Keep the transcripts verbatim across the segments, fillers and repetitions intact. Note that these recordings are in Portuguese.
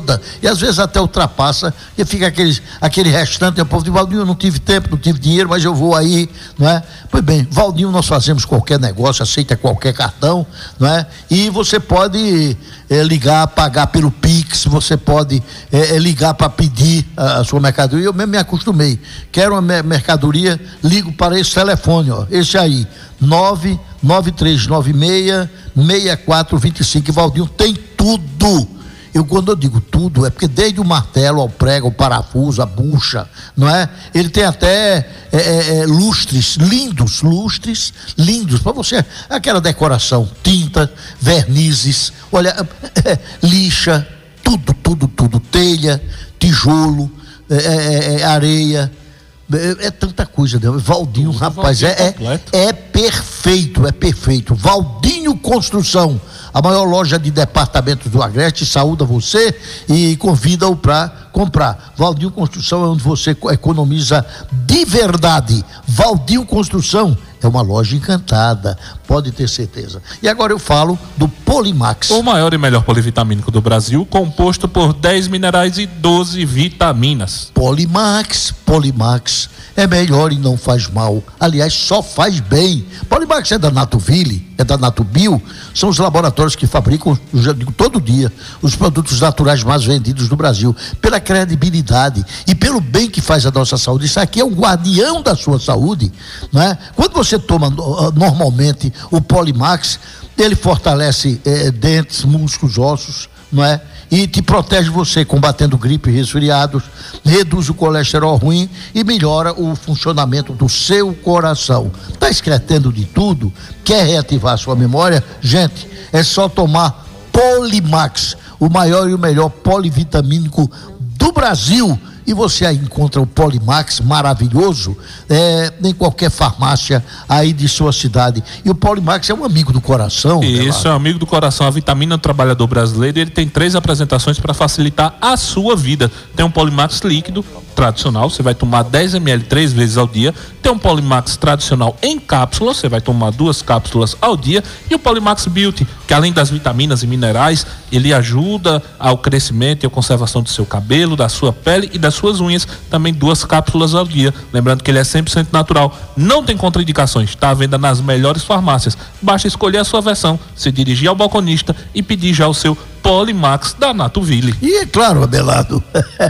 toda, e às vezes até ultrapassa, e fica aquele, aquele restante, o povo de Valdinho, eu não tive tempo, não tive dinheiro, mas eu vou aí, não é? Pois bem, Valdinho, nós fazemos qualquer negócio, aceita qualquer cartão, não é? E você pode é, ligar, pagar pelo Pix, você pode é, ligar para pedir a, a sua mercadoria. Eu mesmo me acostumei, quero uma mercadoria, ligo para esse telefone, ó, esse aí, nove nove três nove seis, seis quatro dois cinco. Valdinho tem tudo. Eu, quando eu digo tudo, é porque desde o martelo ao prego, o parafuso, a bucha, não é? Ele tem até é, é, lustres, lindos, lustres, lindos, para você, aquela decoração, tinta, vernizes, olha, é, lixa, tudo, tudo, tudo, telha, tijolo, é, é, é, areia, é, é tanta coisa, né? Valdinho, rapaz, é, é, é perfeito, é perfeito. Valdinho Construção, a maior loja de departamentos do Agreste, saúda você e convida-o para comprar. Valdinho Construção é onde você economiza de verdade. Valdinho Construção é uma loja encantada, pode ter certeza. E agora eu falo do Polimax. O maior e melhor polivitamínico do Brasil, composto por dez minerais e doze vitaminas. Polimax, Polimax é melhor e não faz mal. Aliás, só faz bem. Polimax é da Natuville, é da Natubio, são os laboratórios que fabricam, eu já digo todo dia, os produtos naturais mais vendidos do Brasil, pela credibilidade e pelo bem que faz a nossa saúde. Isso aqui é um guardião da sua saúde, não é? Quando você toma normalmente o Polimax, ele fortalece eh, dentes, músculos, ossos, não é? E te protege você combatendo gripe e resfriados, reduz o colesterol ruim e melhora o funcionamento do seu coração. Está escretendo de tudo? Quer reativar a sua memória? Gente, é só tomar Polimax, o maior e o melhor polivitamínico do Brasil. E você aí encontra o Polimax maravilhoso é, em qualquer farmácia aí de sua cidade. E o Polimax é um amigo do coração. Isso, é um amigo do coração, a vitamina do trabalhador brasileiro. Ele tem três apresentações para facilitar a sua vida. Tem um Polimax líquido tradicional, você vai tomar dez mililitros três vezes ao dia. Tem um Polimax tradicional em cápsula, você vai tomar duas cápsulas ao dia. E o Polimax Beauty, que além das vitaminas e minerais, ele ajuda ao crescimento e à conservação do seu cabelo, da sua pele e das suas unhas, também duas cápsulas ao dia. Lembrando que ele é cem por cento natural, não tem contraindicações, está à venda nas melhores farmácias. Basta escolher a sua versão, se dirigir ao balconista e pedir já o seu Polimax da Natuville. E é claro, Abelardo,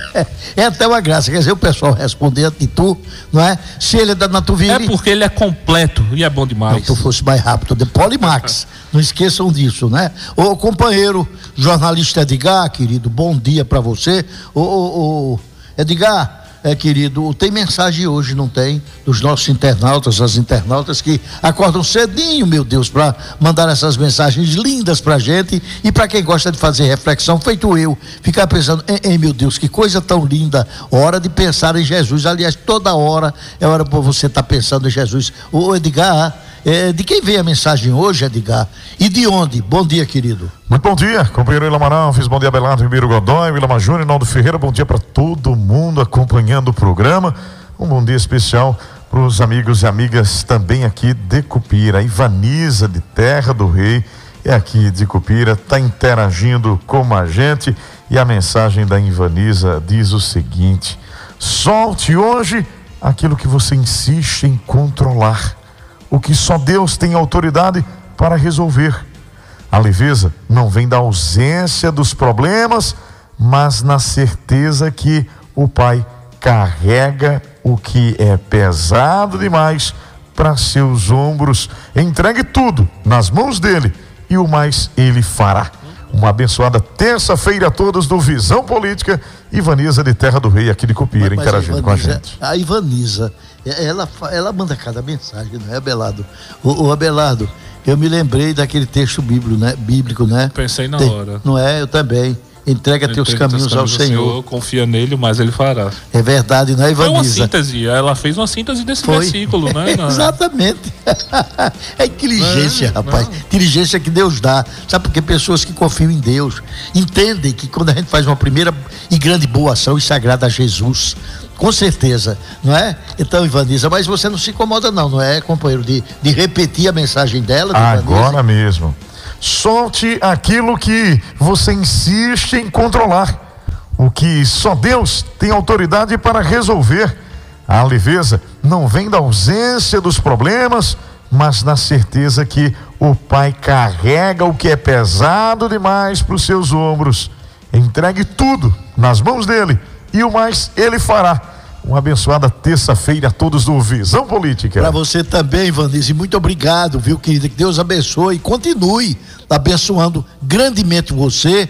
é até uma graça, quer dizer, o pessoal responder a tu, não é? Se ele é da Natuville... É porque ele é completo e é bom demais. Não, tu fosse mais rápido, de Polimax, não esqueçam disso, né? Ô companheiro, jornalista Edgar, querido, bom dia pra você. Ô, ô, ô Edgar, é, querido, tem mensagem hoje, não tem? Dos nossos internautas, as internautas que acordam cedinho, meu Deus, para mandar essas mensagens lindas pra gente e para quem gosta de fazer reflexão, feito eu, ficar pensando, em, em meu Deus, que coisa tão linda, hora de pensar em Jesus. Aliás, toda hora é hora para você estar tá pensando em Jesus. Ô Edgar, é, de quem veio a mensagem hoje, Edgar? E de onde? Bom dia, querido. Muito bom dia, companheiro Ilamar Alves, bom dia Abelardo Ribeiro Godoy, Ilamar Júnior, Naldo Ferreira, bom dia para todo mundo acompanhando o programa. Um bom dia especial para os amigos e amigas também aqui de Cupira. A Ivaniza de Terra do Rei é aqui de Cupira, está interagindo com a gente e a mensagem da Ivaniza diz o seguinte: solte hoje aquilo que você insiste em controlar, o que só Deus tem autoridade para resolver. A leveza não vem da ausência dos problemas, mas na certeza que o Pai carrega o que é pesado demais para seus ombros. Entregue tudo nas mãos dele e o mais ele fará. Uma abençoada terça-feira a todos do Visão Política. Ivaniza de Terra do Rei, aqui de Cupira, mas, interagindo Ivaniza, com a gente. A Ivaniza, ela, ela manda cada mensagem, não é, Abelardo? O, o Abelardo, eu me lembrei daquele texto bíblico, né? Bíblico, né? Pensei na Tem, hora. Não é? Eu também. Entrega Ele teus caminhos, teus caminhos ao Senhor. Senhor. Confia nele, mas ele fará. É verdade, não é, Ivaniza? Foi uma síntese, ela fez uma síntese desse Foi. versículo, né? Exatamente. É inteligência, não, rapaz. Não. Inteligência que Deus dá. Sabe por quê? Pessoas que confiam em Deus entendem que quando a gente faz uma primeira e grande boa ação, isso agrada a Jesus. Com certeza, não é? Então, Ivaniza, mas você não se incomoda não, não é, companheiro, de, de repetir a mensagem dela? Agora mesmo. Solte aquilo que você insiste em controlar, o que só Deus tem autoridade para resolver. A leveza não vem da ausência dos problemas, mas na certeza que o Pai carrega o que é pesado demais para os seus ombros. Entregue tudo nas mãos dele e o mais ele fará. Uma abençoada terça-feira a todos do Visão Política. Para você também, Vanise, muito obrigado, viu, querida? Que Deus abençoe e continue abençoando grandemente você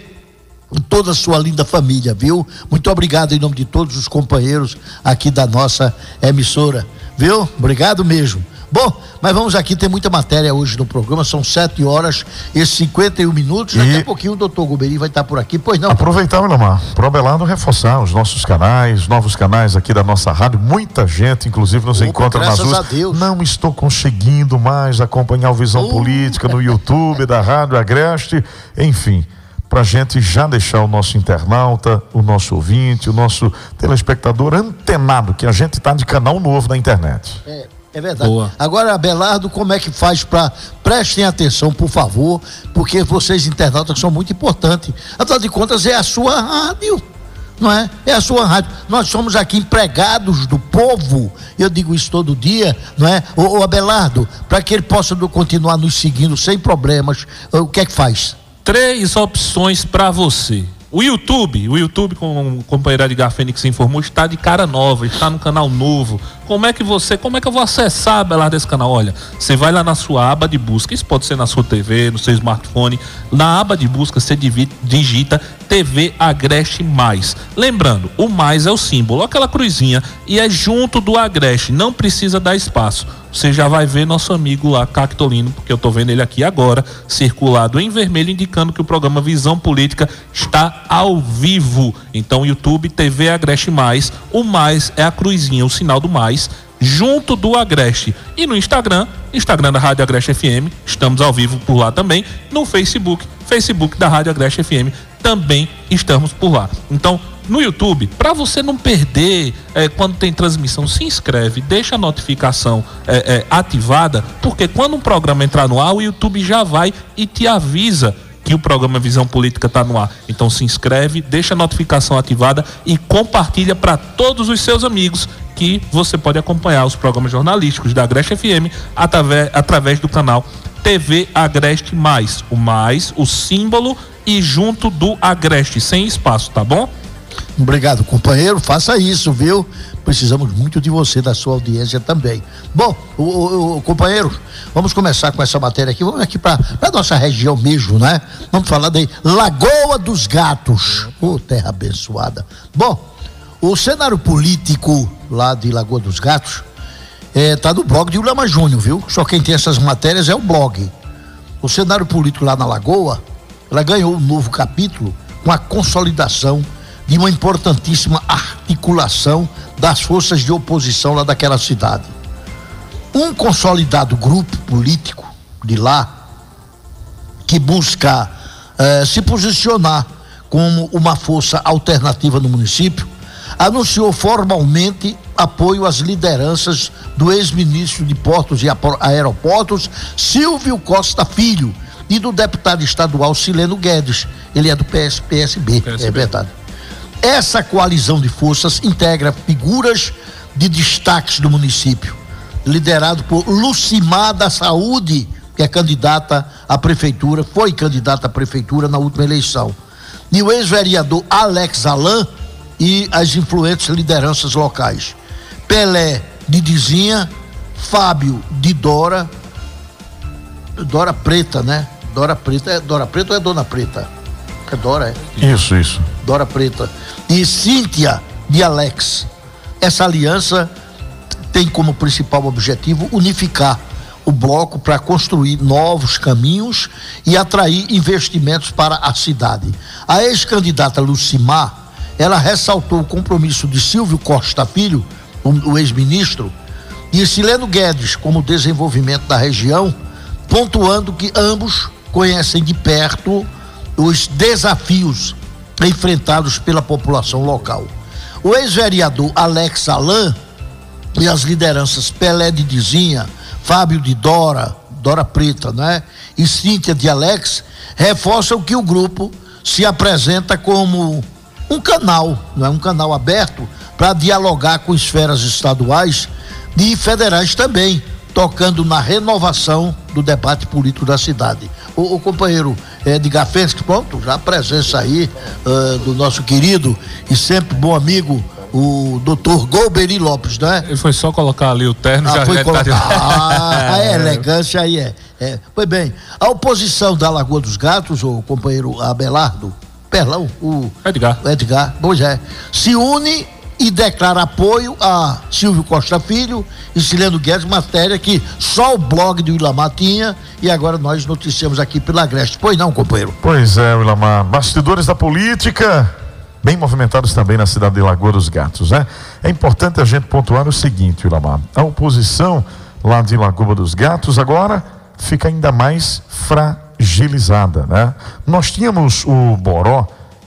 e toda a sua linda família, viu? Muito obrigado em nome de todos os companheiros aqui da nossa emissora, viu? Obrigado mesmo. Bom, mas vamos aqui, tem muita matéria hoje no programa, são sete horas e cinquenta e um minutos, daqui a pouquinho o doutor Guberi vai estar por aqui, pois não? Aproveitar, Milamar, pro Abelardo reforçar os nossos canais, novos canais aqui da nossa rádio, muita gente inclusive nos Opa, encontra nas ruas. Graças a Deus. Não estou conseguindo mais acompanhar o Visão oh. Política no YouTube da Rádio Agreste, enfim, pra gente já deixar o nosso internauta, o nosso ouvinte, o nosso telespectador antenado, que a gente tá de canal novo na internet. É. É verdade. Boa. Agora, Abelardo, como é que faz para prestem atenção, por favor, porque vocês internautas são muito importantes. Afinal de contas, é a sua rádio, não é? É a sua rádio. Nós somos aqui empregados do povo. Eu digo isso todo dia, não é? Ô, ô Abelardo, para que ele possa continuar nos seguindo sem problemas, o que é que faz? Três opções para você. O YouTube, o YouTube, como o companheiro Edgar Fênix informou, está de cara nova, está no canal novo. Como é que você, como é que eu vou acessar, Abelardo, esse canal? Olha, você vai lá na sua aba de busca, isso pode ser na sua T V, no seu smartphone, na aba de busca você digita T V Agreste Mais. Lembrando, o mais é o símbolo, aquela cruzinha, e é junto do Agreste, não precisa dar espaço. Você já vai ver nosso amigo lá, Cactolino, porque eu tô vendo ele aqui agora, circulado em vermelho, indicando que o programa Visão Política está ao vivo. Então, YouTube, T V Agreste Mais, o mais é a cruzinha, o sinal do mais, junto do Agreste. E no Instagram, Instagram da Rádio Agreste F M, estamos ao vivo por lá também. No Facebook, Facebook da Rádio Agreste F M, também estamos por lá. Então, no YouTube, para você não perder é, quando tem transmissão, se inscreve, deixa a notificação é, é, ativada, porque quando um programa entrar no ar, o YouTube já vai e te avisa que o programa Visão Política está no ar. Então se inscreve, deixa a notificação ativada e compartilha para todos os seus amigos, que você pode acompanhar os programas jornalísticos da Agreste F M através, através do canal T V Agreste Mais, o mais, o símbolo e junto do Agreste, sem espaço, tá bom? Obrigado, companheiro, faça isso, viu? Precisamos muito de você, da sua audiência também. Bom, o, o, o companheiro, vamos começar com essa matéria aqui, vamos aqui para a nossa região mesmo, né? Vamos falar de Lagoa dos Gatos, ô, oh, terra abençoada. Bom, o cenário político lá de Lagoa dos Gatos é, tá no blog de Ulama Júnior, viu? Só quem tem essas matérias é o blog. O cenário político lá na Lagoa, ela ganhou um novo capítulo com a consolidação de uma importantíssima articulação das forças de oposição lá daquela cidade. Um consolidado grupo político de lá, que busca eh, se posicionar como uma força alternativa no município, anunciou formalmente apoio às lideranças do ex-ministro de Portos e Aeroportos, Silvio Costa Filho, e do deputado estadual Sileno Guedes. Ele é do P S, P S B, P S B. É verdade. Essa coalizão de forças integra figuras de destaques do município, liderado por Lucimar da Saúde, que é candidata à prefeitura, foi candidata à prefeitura na última eleição, e o ex-vereador Alex Alain e as influentes lideranças locais. Pelé de Dizinha, Fábio de Dora, Dora Preta, né? Dora Preta, é Dora Preta ou é Dona Preta? É Dora, é? Isso, isso. Dora Preta. E Cíntia de Alex. Essa aliança tem como principal objetivo unificar o bloco para construir novos caminhos e atrair investimentos para a cidade. A ex-candidata Lucimar, ela ressaltou o compromisso de Silvio Costa Filho, o, o ex-ministro, e Sileno Guedes como o desenvolvimento da região, pontuando que ambos conhecem de perto os desafios enfrentados pela população local. O ex-vereador Alex Alain e as lideranças Pelé de Dizinha, Fábio de Dora, Dora Preta, né? E Cíntia de Alex reforçam que o grupo se apresenta como um canal, não é? Um canal aberto para dialogar com esferas estaduais e federais também, tocando na renovação do debate político da cidade. O, o companheiro Edgar Fensky, pronto, já a presença aí uh, do nosso querido e sempre bom amigo, o doutor Golbery Lopes, né? Ele foi só colocar ali o terno, ah, já foi já colocar... tá... Ah, a elegância aí é, é. Pois bem, a oposição da Lagoa dos Gatos, o companheiro Abelardo, perdão, o Edgar. Edgar, pois é, se une e declara apoio a Silvio Costa Filho e Cileno Guedes, matéria que só o blog do Ilamar tinha e agora nós noticiamos aqui pela Agreste. Pois não, companheiro? Pois é, Ilamar, bastidores da política bem movimentados também na cidade de Lagoa dos Gatos, né? É importante a gente pontuar o seguinte, Ilamar, a oposição lá de Lagoa dos Gatos agora fica ainda mais fragilizada, né? Nós tínhamos o Boró,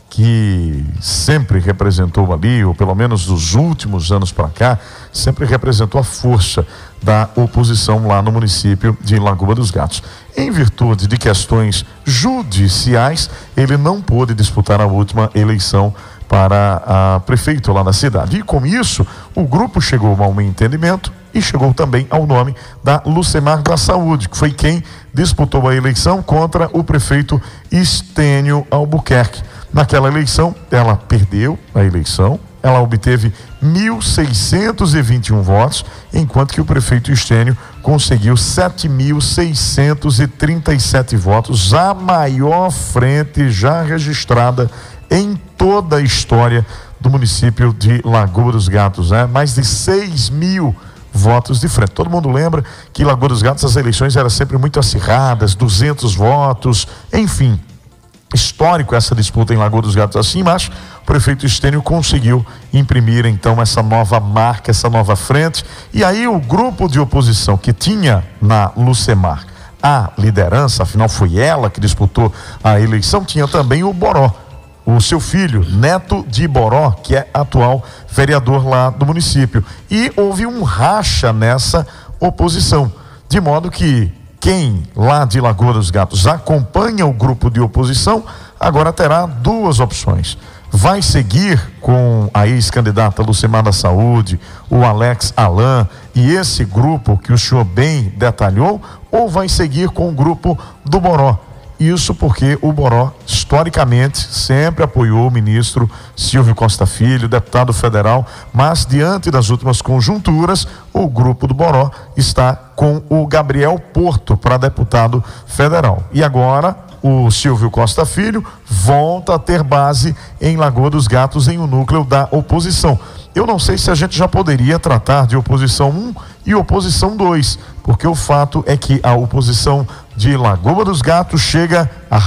que sempre representou ali, ou pelo menos dos últimos anos para cá, sempre representou a força da oposição lá no município de Lagoa dos Gatos. Em virtude de questões judiciais, ele não pôde disputar a última eleição para a prefeito lá na cidade. E com isso, o grupo chegou a um entendimento e chegou também ao nome da Lucemar da Saúde, que foi quem disputou a eleição contra o prefeito Estênio Albuquerque. Naquela eleição, ela perdeu a eleição, ela obteve mil seiscentos e vinte e um votos, enquanto que o prefeito Estênio conseguiu sete mil seiscentos e trinta e sete votos, a maior frente já registrada em toda a história do município de Lagoa dos Gatos, né? Mais de seis mil votos de frente. Todo mundo lembra que em Lagoa dos Gatos as eleições eram sempre muito acirradas, duzentos votos, enfim. Histórico essa disputa em Lagoa dos Gatos assim, mas o prefeito Estênio conseguiu imprimir então essa nova marca, essa nova frente, e aí o grupo de oposição que tinha na Lucemar a liderança, afinal foi ela que disputou a eleição, tinha também o Boró, o seu filho, neto de Boró, que é atual vereador lá do município, e houve um racha nessa oposição, de modo que quem lá de Lagoa dos Gatos acompanha o grupo de oposição, agora terá duas opções. Vai seguir com a ex-candidata Lucemar da Saúde, o Alex Alain e esse grupo que o senhor bem detalhou, ou vai seguir com o grupo do Boró? Isso porque o Boró, historicamente, sempre apoiou o ministro Silvio Costa Filho, deputado federal, mas diante das últimas conjunturas, o grupo do Boró está com o Gabriel Porto para deputado federal. E agora, o Silvio Costa Filho volta a ter base em Lagoa dos Gatos, em um núcleo da oposição. Eu não sei se a gente já poderia tratar de oposição um e oposição dois, porque o fato é que a oposição de Lagoa dos Gatos chega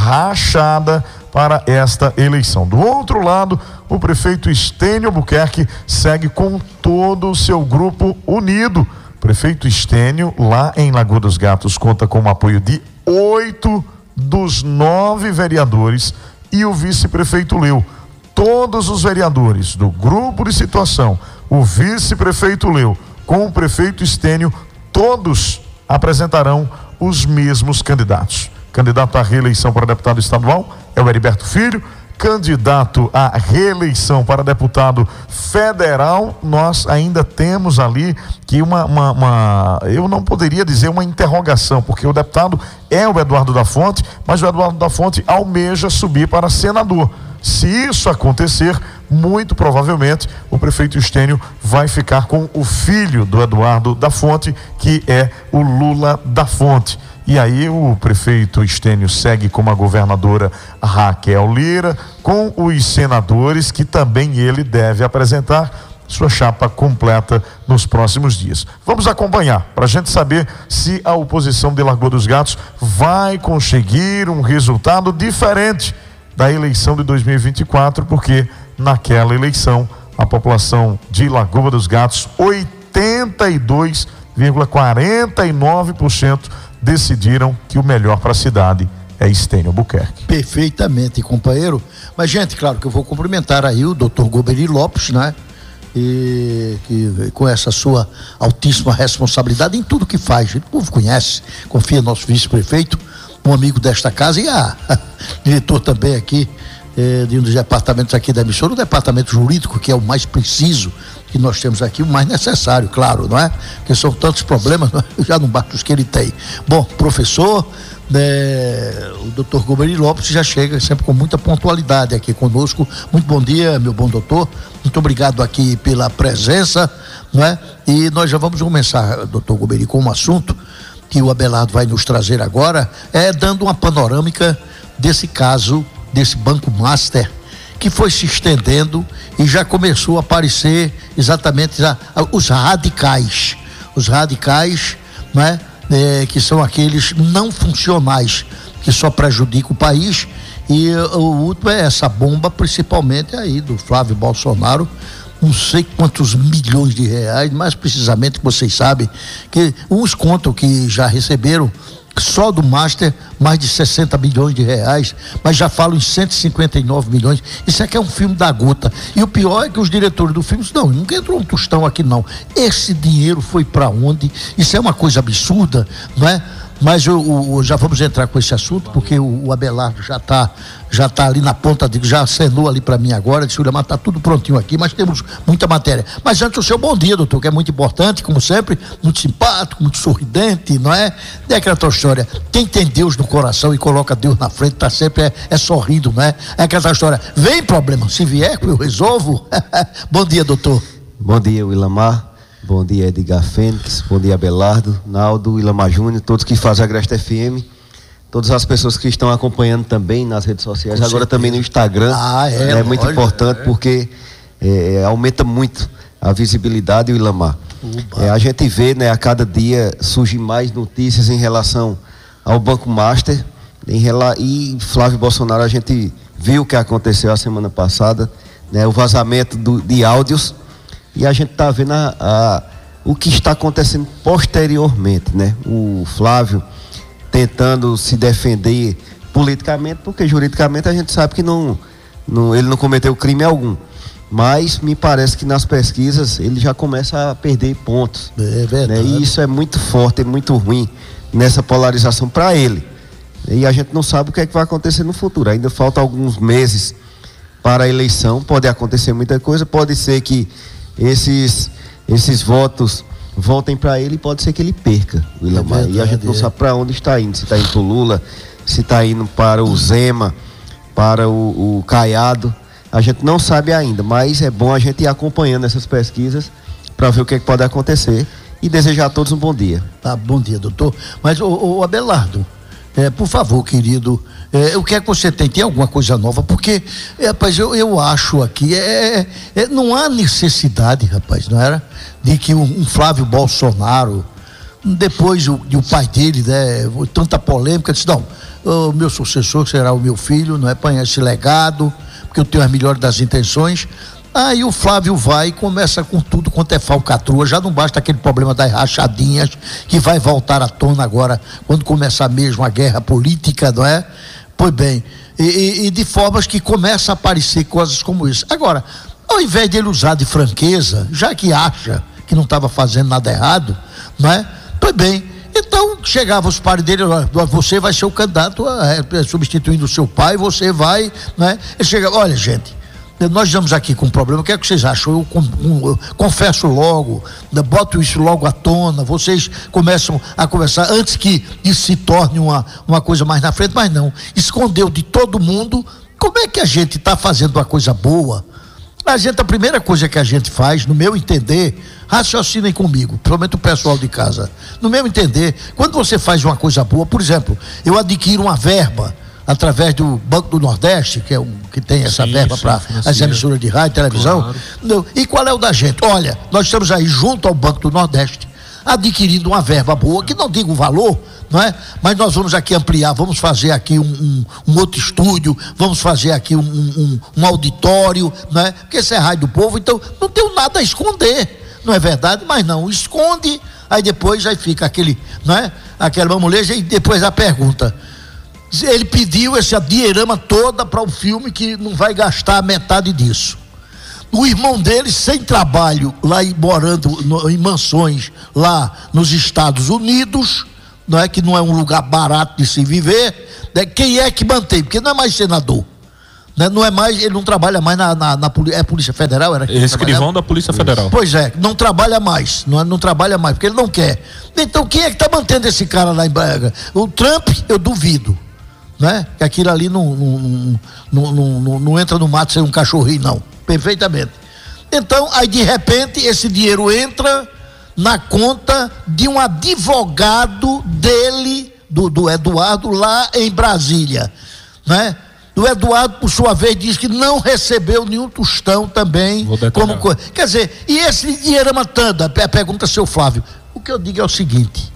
rachada para esta eleição. Do outro lado, o prefeito Estênio Albuquerque segue com todo o seu grupo unido. O prefeito Estênio, lá em Lagoa dos Gatos, conta com o apoio de oito dos nove vereadores e o vice-prefeito Leu. Todos os vereadores do grupo de situação, o vice-prefeito Leu com o prefeito Estênio, todos apresentarão os mesmos candidatos. Candidato à reeleição para deputado estadual é o Heriberto Filho. Candidato à reeleição para deputado federal, nós ainda temos ali que uma, uma, uma, eu não poderia dizer uma interrogação, porque o deputado é o Eduardo da Fonte, mas o Eduardo da Fonte almeja subir para senador. Se isso acontecer, muito provavelmente o prefeito Estênio vai ficar com o filho do Eduardo da Fonte, que é o Lula da Fonte. E aí o prefeito Estênio segue com a governadora Raquel Lira, com os senadores que também ele deve apresentar sua chapa completa nos próximos dias. Vamos acompanhar para a gente saber se a oposição de Lagoa dos Gatos vai conseguir um resultado diferente da eleição de dois mil e vinte e quatro, porque naquela eleição a população de Lagoa dos Gatos, oitenta e dois vírgula quarenta e nove por cento decidiram que o melhor para a cidade é Estênio Albuquerque. Perfeitamente, companheiro. Mas, gente, claro que eu vou cumprimentar aí o doutor Golbery Lopes, né? E que com essa sua altíssima responsabilidade em tudo que faz. O povo conhece, confia no nosso vice-prefeito, um amigo desta casa e a, a diretor também aqui eh, de um dos departamentos aqui da emissora, o departamento jurídico, que é o mais preciso que nós temos aqui, o mais necessário, claro, não é? Porque são tantos problemas, já não basta os que ele tem. Bom, professor, né, o doutor Gomeri Lopes já chega sempre com muita pontualidade aqui conosco. Muito bom dia, meu bom doutor. Muito obrigado aqui pela presença, não é? E nós já vamos começar, doutor Gomeri, com um assunto que o Abelardo vai nos trazer agora, é dando uma panorâmica desse caso, desse Banco Master, que foi se estendendo e já começou a aparecer exatamente a, a, os radicais, os radicais, né, é, que são aqueles não funcionais, que só prejudicam o país. E o último é essa bomba, principalmente aí do Flávio Bolsonaro, não sei quantos milhões de reais, mais precisamente, que vocês sabem, que uns contam que já receberam só do Master mais de sessenta milhões de reais, mas já falam em cento e cinquenta e nove milhões. Isso aqui é um filme da gota. E o pior é que os diretores do filme não, nunca entrou um tostão aqui não. Esse dinheiro foi para onde? Isso é uma coisa absurda, não é? Mas eu, eu, já vamos entrar com esse assunto, porque o, o Abelardo já está já tá ali na ponta, de, já acenou ali para mim agora, disse, Ulamar, está tudo prontinho aqui, mas temos muita matéria. Mas antes o seu bom dia, doutor, que é muito importante, como sempre, muito simpático, muito sorridente, não é? É aquela tua história, quem tem Deus no coração e coloca Deus na frente, está sempre é, é sorrindo, não é? É aquela história, vem problema, se vier eu resolvo. Bom dia, doutor. Bom dia, Ulamar. Bom dia, Edgar Fênix, bom dia, Abelardo, Naldo, Ilamar Júnior, todos que fazem a Agreste F M, todas as pessoas que estão acompanhando também nas redes sociais, agora também no Instagram. Ah, é, é muito importante, é. porque é, aumenta muito a visibilidade, o Ilamar. É, a gente vê, né, a cada dia surgem mais notícias em relação ao Banco Master, em rela... e Flávio Bolsonaro, a gente viu o que aconteceu a semana passada, né, o vazamento do, de áudios. E a gente está vendo a, a, o que está acontecendo posteriormente, né? O Flávio tentando se defender politicamente, porque juridicamente a gente sabe que não, não, ele não cometeu crime algum. Mas me parece que nas pesquisas ele já começa a perder pontos. É verdade. Né? E isso é muito forte, é muito ruim nessa polarização para ele. E a gente não sabe o que é que vai acontecer no futuro. Ainda faltam alguns meses para a eleição, pode acontecer muita coisa, pode ser que esses, esses votos voltem para ele e pode ser que ele perca, o Ilamar. É e a gente não é. sabe para onde está indo, se está indo para o Lula, se está indo para o Zema, para o, o Caiado, a gente não sabe ainda, mas é bom a gente ir acompanhando essas pesquisas para ver o que, é que pode acontecer e desejar a todos um bom dia. Tá, bom dia, doutor. Mas o, o Abelardo, é, por favor, querido, é, o que é que você tem? Tem alguma coisa nova? Porque, é, rapaz, eu, eu acho aqui, é, é, não há necessidade, rapaz, não era? De que um, um Flávio Bolsonaro, depois o, de o pai dele, né, tanta polêmica, disse, não, o meu sucessor será o meu filho, não é? Apanhar esse legado, porque eu tenho as melhores das intenções. Aí o Flávio vai e começa com tudo quanto é falcatrua, já não basta aquele problema das rachadinhas, que vai voltar à tona agora, quando começar mesmo a guerra política, não é? Pois bem, e, e, e de formas que começam a aparecer coisas como isso. Agora, ao invés dele usar de franqueza, já que acha que não estava fazendo nada errado, não é? Pois bem, então chegava os pares dele, você vai ser o candidato a, a, substituindo o seu pai, você vai, não é? Ele chega, olha gente, nós estamos aqui com um problema, o que é que vocês acham? Eu, com, um, eu confesso logo, boto isso logo à tona, vocês começam a conversar antes que isso se torne uma, uma coisa mais na frente, mas não, escondeu de todo mundo. Como é que a gente está fazendo uma coisa boa? A gente, a primeira coisa que a gente faz, no meu entender, raciocinem comigo, principalmente o pessoal de casa, no meu entender, quando você faz uma coisa boa, por exemplo, eu adquiro uma verba através do Banco do Nordeste, que é o que tem essa sim, verba para as emissoras de rádio e televisão. Claro. E qual é o da gente? Olha, nós estamos aí junto ao Banco do Nordeste, adquirindo uma verba boa, que não diga o valor, não é? Mas nós vamos aqui ampliar, vamos fazer aqui um, um, um outro estúdio, vamos fazer aqui um, um, um auditório, não é? Porque essa é a rádio do povo, então não tem nada a esconder, não é verdade? Mas não, esconde, aí depois aí fica aquele, não é? Aquela mamuleja e depois a pergunta. Ele pediu essa dinheirama toda para o filme que não vai gastar metade disso. O irmão dele, sem trabalho, lá morando no, em mansões lá nos Estados Unidos, não é, que não é um lugar barato de se viver, né? Quem é que mantém? Porque não é mais senador, Né? Não é mais, ele não trabalha mais na, na, na é Polícia Federal, era escrivão da Polícia Federal. Pois é, não trabalha mais, não, não trabalha mais, porque ele não quer. Então quem é que está mantendo esse cara lá em Braga? O Trump, eu duvido, né? Que aquilo ali não, não, não, não, não, não entra no mato sem um cachorrinho, não. Perfeitamente. Então, aí de repente, esse dinheiro entra na conta de um advogado dele, do, do Eduardo, lá em Brasília, né? O Eduardo, por sua vez, diz que não recebeu nenhum tostão também. Como co... Quer dizer, e esse dinheiro matando? A pergunta, seu Flávio. O que eu digo é o seguinte: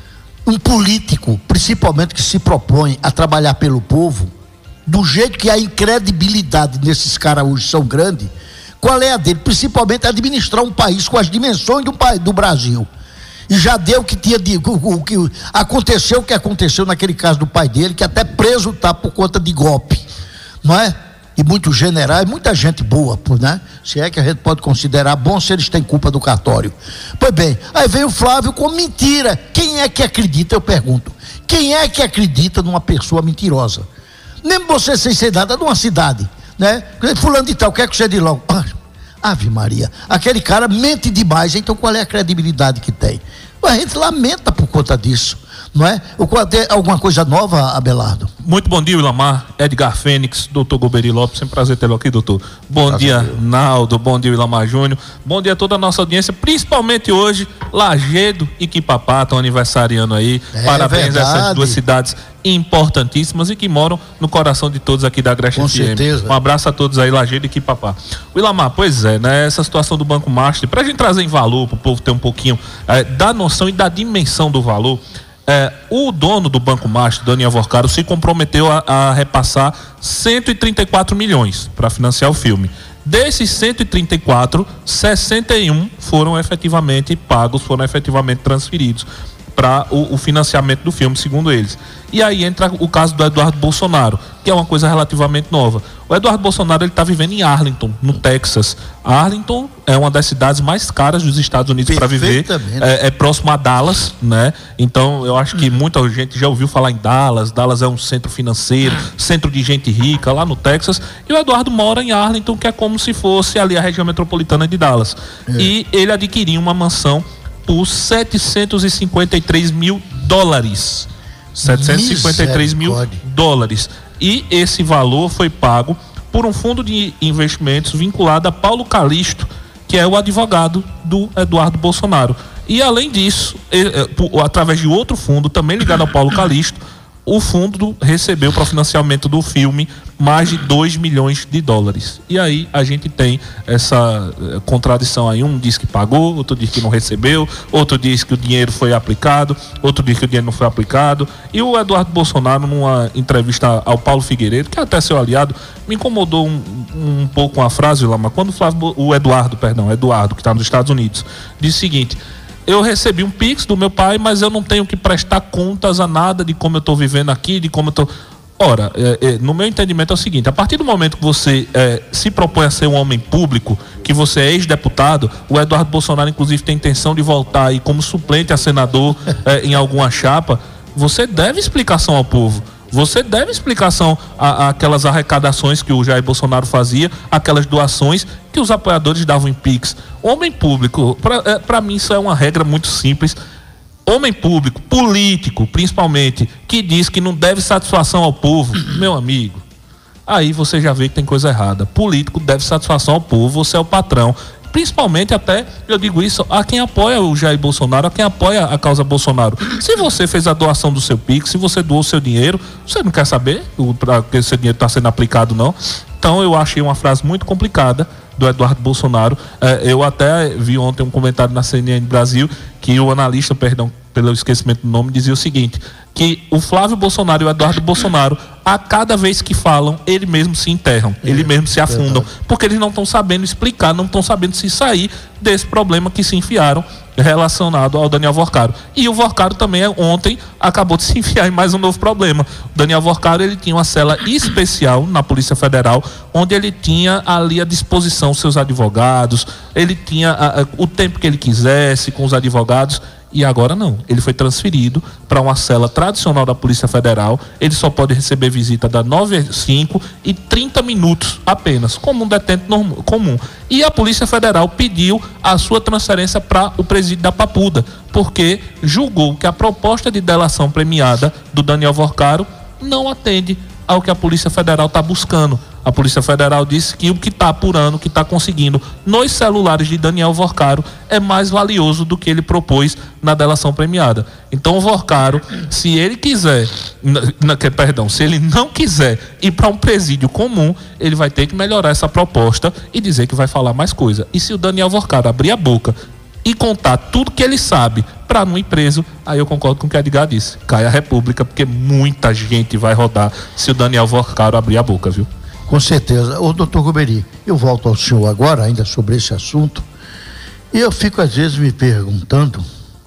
um político, principalmente que se propõe a trabalhar pelo povo, do jeito que a incredibilidade desses caras hoje são grande, qual é a dele? Principalmente administrar um país com as dimensões do, do Brasil. E já deu o que tinha de, o, o que aconteceu o que aconteceu naquele caso do pai dele, que até preso está por conta de golpe, não é? E muitos generais, muita gente boa, né? Se é que a gente pode considerar bom se eles têm culpa do cartório. Pois bem, aí vem o Flávio com mentira. Quem é que acredita, eu pergunto, quem é que acredita numa pessoa mentirosa? Nem você sem ser nada numa cidade, né? Fulano de tal, quer que você diga logo, Ave Maria, aquele cara mente demais, então qual é a credibilidade que tem? A gente lamenta por conta disso, não é? Tem alguma coisa nova, Abelardo? Muito bom dia, Ilamar, Edgar Fênix, doutor Goberi Lopes, sempre prazer tê-lo aqui, doutor. Bom Prazer dia, Naldo, bom dia, Ilamar Júnior, bom dia a toda a nossa audiência, principalmente hoje, Lajedo e Quipapá estão aniversariando aí, é, parabéns verdade. a essas duas cidades importantíssimas e que moram no coração de todos aqui da Agreste Com F M. certeza. Um abraço a todos aí, Lajedo e Quipapá. O Ilamar, pois é, né, essa situação do Banco Master, pra gente trazer em valor, pro povo ter um pouquinho é, da noção e da dimensão do valor, é, o dono do Banco Master, Daniel Vorcaro, se comprometeu a, a repassar cento e trinta e quatro milhões para financiar o filme. Desses cento e trinta e quatro, sessenta e um foram efetivamente pagos, foram efetivamente transferidos para o, o financiamento do filme, segundo eles. E aí entra o caso do Eduardo Bolsonaro, que é uma coisa relativamente nova. O Eduardo Bolsonaro, ele está vivendo em Arlington, no Texas. Arlington é uma das cidades mais caras dos Estados Unidos para viver. É, é próximo a Dallas, né? Então eu acho que muita gente já ouviu falar em Dallas. Dallas é um centro financeiro, centro de gente rica lá no Texas. E o Eduardo mora em Arlington, que é como se fosse ali a região metropolitana de Dallas. É. E ele adquiriu uma mansão por setecentos e cinquenta e três mil dólares. setecentos e cinquenta e três mil dólares. E esse valor foi pago por um fundo de investimentos vinculado a Paulo Calixto, que é o advogado do Eduardo Bolsonaro. E além disso, ele, através de outro fundo, também ligado ao Paulo Calixto, o fundo recebeu para o financiamento do filme mais de dois milhões de dólares. E aí a gente tem essa contradição aí. Um diz que pagou, outro diz que não recebeu, outro diz que o dinheiro foi aplicado, outro diz que o dinheiro não foi aplicado. E o Eduardo Bolsonaro, numa entrevista ao Paulo Figueiredo, que é até seu aliado, me incomodou um, um pouco uma frase, Lama, quando o, Flávio, o Eduardo, perdão, Eduardo, que está nos Estados Unidos, disse o seguinte: eu recebi um Pix do meu pai, mas eu não tenho que prestar contas a nada de como eu estou vivendo aqui, de como eu estou... Ora, é, é, no meu entendimento é o seguinte: a partir do momento que você é, se propõe a ser um homem público, que você é ex-deputado, o Eduardo Bolsonaro inclusive tem intenção de voltar aí como suplente a senador é, em alguma chapa, você deve explicação ao povo. Você deve explicação àquelas arrecadações que o Jair Bolsonaro fazia, aquelas doações que os apoiadores davam em Pix. Homem público, para mim isso é uma regra muito simples. Homem público, político principalmente, que diz que não deve satisfação ao povo, meu amigo, aí você já vê que tem coisa errada. Político deve satisfação ao povo, você é o patrão. Principalmente até, eu digo isso, a quem apoia o Jair Bolsonaro, a quem apoia a causa Bolsonaro. Se você fez a doação do seu Pix, se você doou o seu dinheiro, você não quer saber para que esse dinheiro está sendo aplicado, não. Então eu achei uma frase muito complicada do Eduardo Bolsonaro. É, eu até vi ontem um comentário na C N N Brasil que o analista, perdão pelo esquecimento do nome, dizia o seguinte: que o Flávio Bolsonaro e o Eduardo Bolsonaro, a cada vez que falam, eles mesmos se enterram, é, eles mesmos se afundam, é porque eles não estão sabendo explicar, não estão sabendo se sair desse problema que se enfiaram relacionado ao Daniel Vorcaro. E o Vorcaro também ontem acabou de se enfiar em mais um novo problema. O Daniel Vorcaro, ele tinha uma cela especial na Polícia Federal, onde ele tinha ali à disposição seus advogados, ele tinha a, a, o tempo que ele quisesse com os advogados. E agora não, ele foi transferido para uma cela tradicional da Polícia Federal. Ele só pode receber visita das nove às cinco e trinta minutos apenas, como um detento normal, comum. E a Polícia Federal pediu a sua transferência para o presídio da Papuda, porque julgou que a proposta de delação premiada do Daniel Vorcaro não atende ao que a Polícia Federal está buscando. A Polícia Federal disse que o que está apurando, o que está conseguindo nos celulares de Daniel Vorcaro é mais valioso do que ele propôs na delação premiada. Então o Vorcaro, se ele quiser, na, que, perdão, se ele não quiser ir para um presídio comum, ele vai ter que melhorar essa proposta e dizer que vai falar mais coisa. E se o Daniel Vorcaro abrir a boca e contar tudo que ele sabe para não ir preso, aí eu concordo com o que a Edgar disse. Cai a República, porque muita gente vai rodar se o Daniel Vorcaro abrir a boca, viu? Com certeza. Ô, doutor Guberi, eu volto ao senhor agora, ainda sobre esse assunto, e eu fico às vezes me perguntando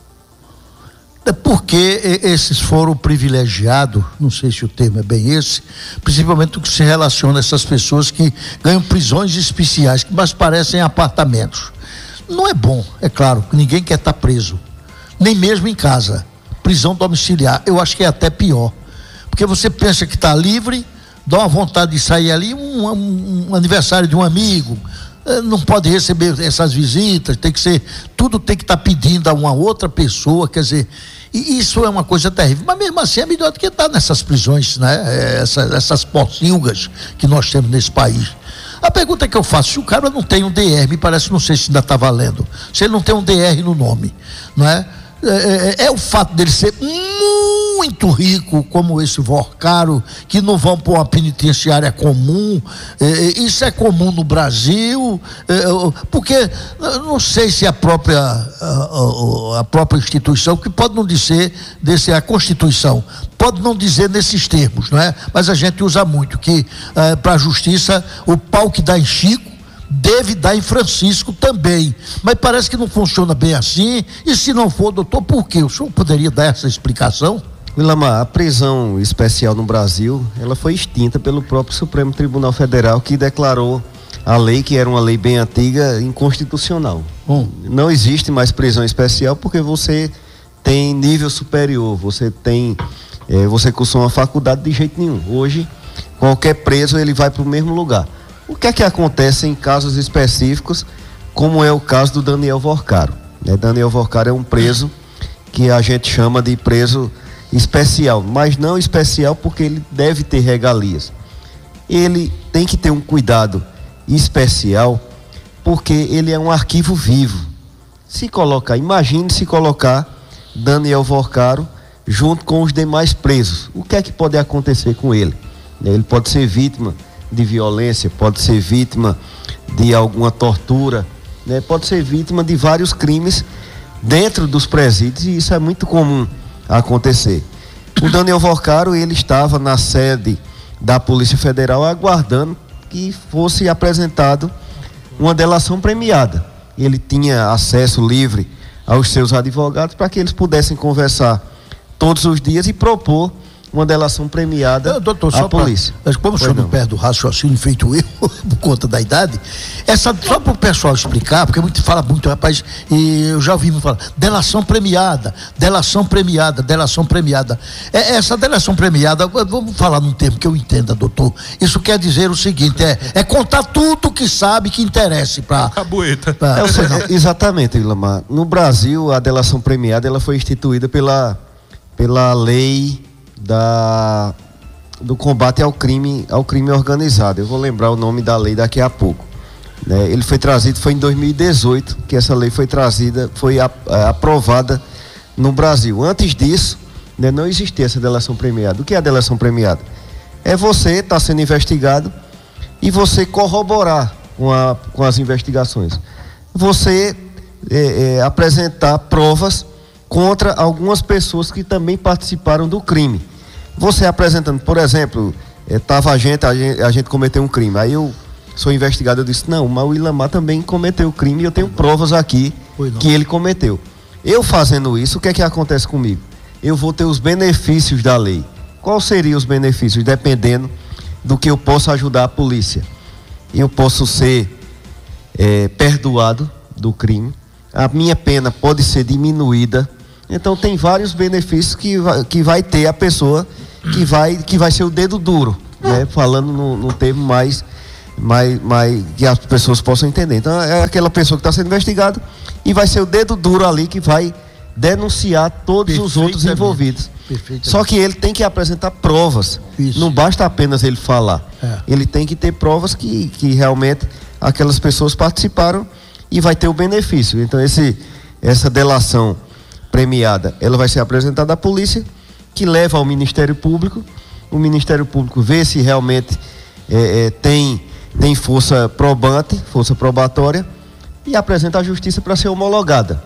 por que esses foram privilegiados, não sei se o termo é bem esse, principalmente o que se relaciona a essas pessoas que ganham prisões especiais, que mais parecem apartamentos. Não é bom, é claro, ninguém quer estar preso, nem mesmo em casa. Prisão domiciliar, eu acho que é até pior, porque você pensa que está livre, dá uma vontade de sair ali, um, um, um aniversário de um amigo, não pode receber essas visitas, tem que ser, tudo tem que estar pedindo a uma outra pessoa, quer dizer, e isso é uma coisa terrível, mas mesmo assim é melhor do que estar nessas prisões, né, essas, essas pocilgas que nós temos nesse país. A pergunta que eu faço, se o cara não tem um D R, me parece, não sei se ainda está valendo, se ele não tem um D R no nome, não é? É, é, é o fato dele ser muito rico, como esse Vorcaro, que não vão para uma penitenciária comum, é, isso é comum no Brasil, é, porque não sei se a própria a, a própria instituição, que pode não dizer, desse, a Constituição, pode não dizer nesses termos, não é? Mas a gente usa muito, que é, para a justiça, o pau que dá em Chico, deve dar em Francisco também, mas parece que não funciona bem assim, e se não for, doutor, por quê? O senhor poderia dar essa explicação? Wilamar, a prisão especial no Brasil, ela foi extinta pelo próprio Supremo Tribunal Federal, que declarou a lei, que era uma lei bem antiga, inconstitucional. Hum. Não existe mais prisão especial porque você tem nível superior, você tem, é, você cursou uma faculdade de jeito nenhum. Hoje, qualquer preso, ele vai para o mesmo lugar. O que é que acontece em casos específicos, como é o caso do Daniel Vorcaro? Né? Daniel Vorcaro é um preso que a gente chama de preso especial, mas não especial porque ele deve ter regalias. Ele tem que ter um cuidado especial porque ele é um arquivo vivo. Se colocar, imagine se colocar Daniel Vorcaro junto com os demais presos. O que é que pode acontecer com ele? Ele pode ser vítima de violência, pode ser vítima de alguma tortura, né? Pode ser vítima de vários crimes dentro dos presídios, e isso é muito comum acontecer. O Daniel Vorcaro, ele estava na sede da Polícia Federal aguardando que fosse apresentado uma delação premiada. Ele tinha acesso livre aos seus advogados para que eles pudessem conversar todos os dias e propor uma delação premiada eu, doutor, à polícia. Pra, mas como o senhor não perde o raciocínio feito eu, por conta da idade, essa, só para o pessoal explicar, porque muito fala muito, rapaz, e eu já ouvi muito falar, delação premiada, delação premiada, delação premiada. É, essa delação premiada, vamos falar num termo que eu entenda, doutor, isso quer dizer o seguinte, é, é contar tudo que sabe que interesse para... A bueta. Pra, é, exatamente, Wilamar. No Brasil, a delação premiada, ela foi instituída pela, pela lei Da, do combate ao crime, ao crime organizado. Eu vou lembrar o nome da lei daqui a pouco. Né? Ele foi trazido, foi em dois mil e dezoito que essa lei foi trazida, foi a, a, aprovada no Brasil. Antes disso, né, não existia essa delação premiada. O que é a delação premiada? É você estar tá sendo investigado e você corroborar com, a, com as investigações. Você é, é, apresentar provas contra algumas pessoas que também participaram do crime. Você apresentando, por exemplo, estava a gente, a gente, a gente cometeu um crime, aí eu sou investigado, eu disse, não, mas o Wilamar também cometeu o crime e eu tenho provas aqui que ele cometeu. Eu fazendo isso, o que é que acontece comigo? Eu vou ter os benefícios da lei. Quais seriam os benefícios? Dependendo do que eu possa ajudar a polícia. Eu posso ser é, perdoado do crime, a minha pena pode ser diminuída, Então tem vários benefícios que vai, que vai ter a pessoa que vai, que vai ser o dedo duro, né? Falando no, no termo mais, mais, mais que as pessoas possam entender. Então é aquela pessoa que está sendo investigada e vai ser o dedo duro ali que vai denunciar todos os outros envolvidos. Só que ele tem que apresentar provas. Isso. Não basta apenas ele falar. É. Ele tem que ter provas que, que realmente aquelas pessoas participaram e vai ter o benefício. Então esse, essa delação premiada, ela vai ser apresentada à polícia, que leva ao Ministério Público. O Ministério Público vê se realmente é, é, tem, tem força probante, força probatória, e apresenta à Justiça para ser homologada.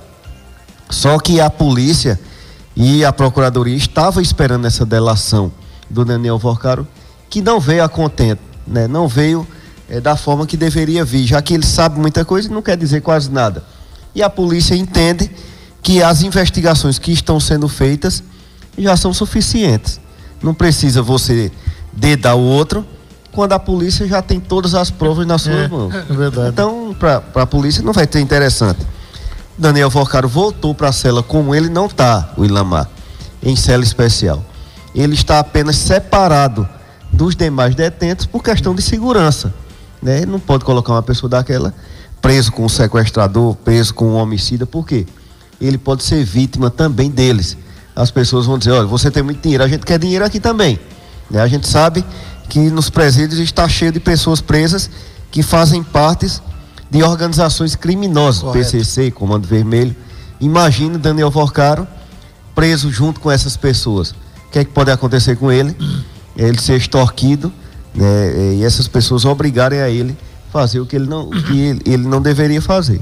Só que a polícia e a Procuradoria estavam esperando essa delação do Daniel Vorcaro, que não veio a contento, né? Não veio é, da forma que deveria vir, já que ele sabe muita coisa e não quer dizer quase nada. E a polícia entende que as investigações que estão sendo feitas já são suficientes. Não precisa você dedar o outro quando a polícia já tem todas as provas nas suas é, mãos. É verdade. Então, para a polícia não vai ser interessante. Daniel Vorcaro voltou para a cela, como ele não está, o Ilamar, em cela especial. Ele está apenas separado dos demais detentos por questão de segurança, né? Ele não pode colocar uma pessoa daquela preso com um sequestrador, preso com um homicida, por quê? Ele pode ser vítima também deles. As pessoas vão dizer, olha, você tem muito dinheiro, a gente quer dinheiro aqui também, né? A gente sabe que nos presídios está cheio de pessoas presas que fazem partes de organizações criminosas, correto. P C C, Comando Vermelho. Imagine Daniel Vorcaro preso junto com essas pessoas. O que é que pode acontecer com ele? Ele ser extorquido, né? E essas pessoas obrigarem a ele fazer o que ele não, o que ele, ele não deveria fazer.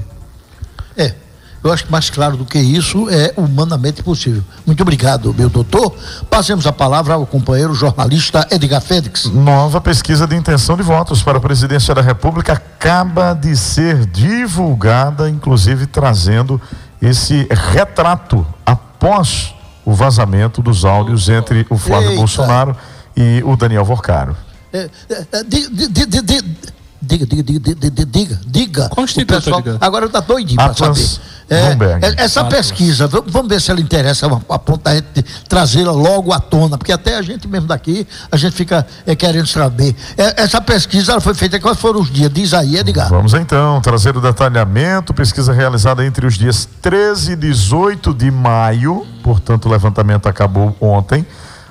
É. Eu acho que mais claro do que isso é humanamente possível. Muito obrigado, meu doutor. Passemos a palavra ao companheiro jornalista Edgar Félix. Nova pesquisa de intenção de votos para a presidência da República acaba de ser divulgada, inclusive trazendo esse retrato após o vazamento dos áudios entre o Flávio Eita. Bolsonaro e o Daniel Vorcaro. É, é, é, de, de, de, de, Diga, diga, diga, diga, diga, diga. Constituição. Agora está doidinho para saber. É, essa Atlas. pesquisa, vamos ver se ela interessa a ponto da gente trazê-la logo à tona, porque até a gente mesmo daqui, a gente fica é, querendo saber. É, essa pesquisa ela foi feita, quais foram os dias? Diz aí, Edgar. Vamos então trazer o detalhamento. Pesquisa realizada entre os dias treze e dezoito de maio, portanto o levantamento acabou ontem.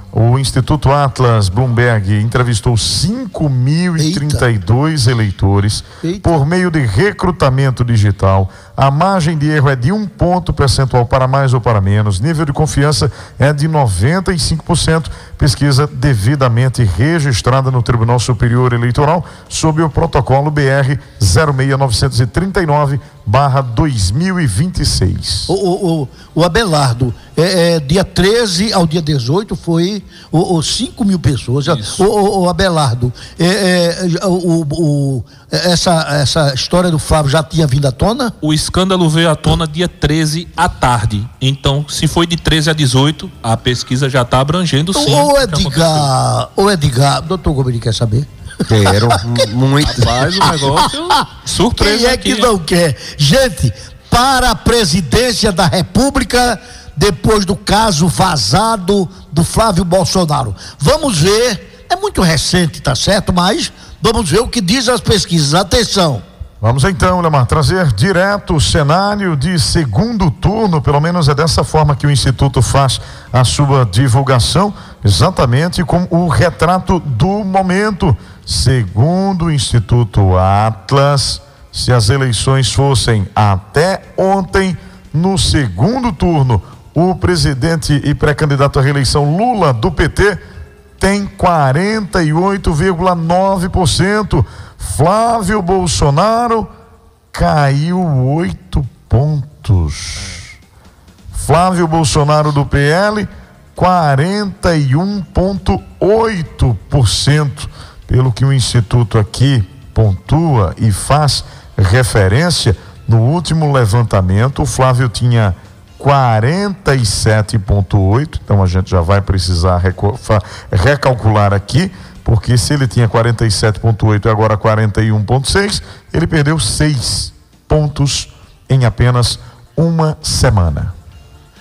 O Instituto Atlas Bloomberg entrevistou cinco mil e trinta e dois eleitores Eita. por meio de recrutamento digital. A margem de erro é de um ponto percentual para mais ou para menos. Nível de confiança é de noventa e cinco por cento. Pesquisa devidamente registrada no Tribunal Superior Eleitoral sob o protocolo B R zero seis novecentos e trinta e nove barra dois mil e vinte e seis. O, o, o, o Abelardo, é, é, dia treze ao dia dezoito foi o, o cinco mil pessoas. O, o, o Abelardo, é, é, o, o, essa, essa história do Flávio já tinha vindo à tona? O escândalo veio à tona dia treze à tarde. Então, se foi de treze a dezoito, a pesquisa já está abrangendo sim. Ô Edgar, ô Edgar, doutor Gomeri quer saber? Quero, muito. Rapaz, o negócio surpresa. Quem é aqui, que não quer? Gente, para a presidência da República, depois do caso vazado do Flávio Bolsonaro. Vamos ver, é muito recente, tá certo? Mas vamos ver o que diz as pesquisas. Atenção. Vamos então, Lemar, trazer direto o cenário de segundo turno, pelo menos é dessa forma que o Instituto faz a sua divulgação, exatamente com o retrato do momento. Segundo o Instituto Atlas, se as eleições fossem até ontem, no segundo turno, o presidente e pré-candidato à reeleição Lula, do P T, tem quarenta e oito vírgula nove por cento. Flávio Bolsonaro caiu oito pontos. Flávio Bolsonaro do P L, quarenta e um vírgula oito por cento. Pelo que o Instituto aqui pontua e faz referência, no último levantamento, o Flávio tinha quarenta e sete vírgula oito, então a gente já vai precisar recalcular aqui, porque se ele tinha quarenta e sete vírgula oito e agora quarenta e um vírgula seis, ele perdeu seis pontos em apenas uma semana.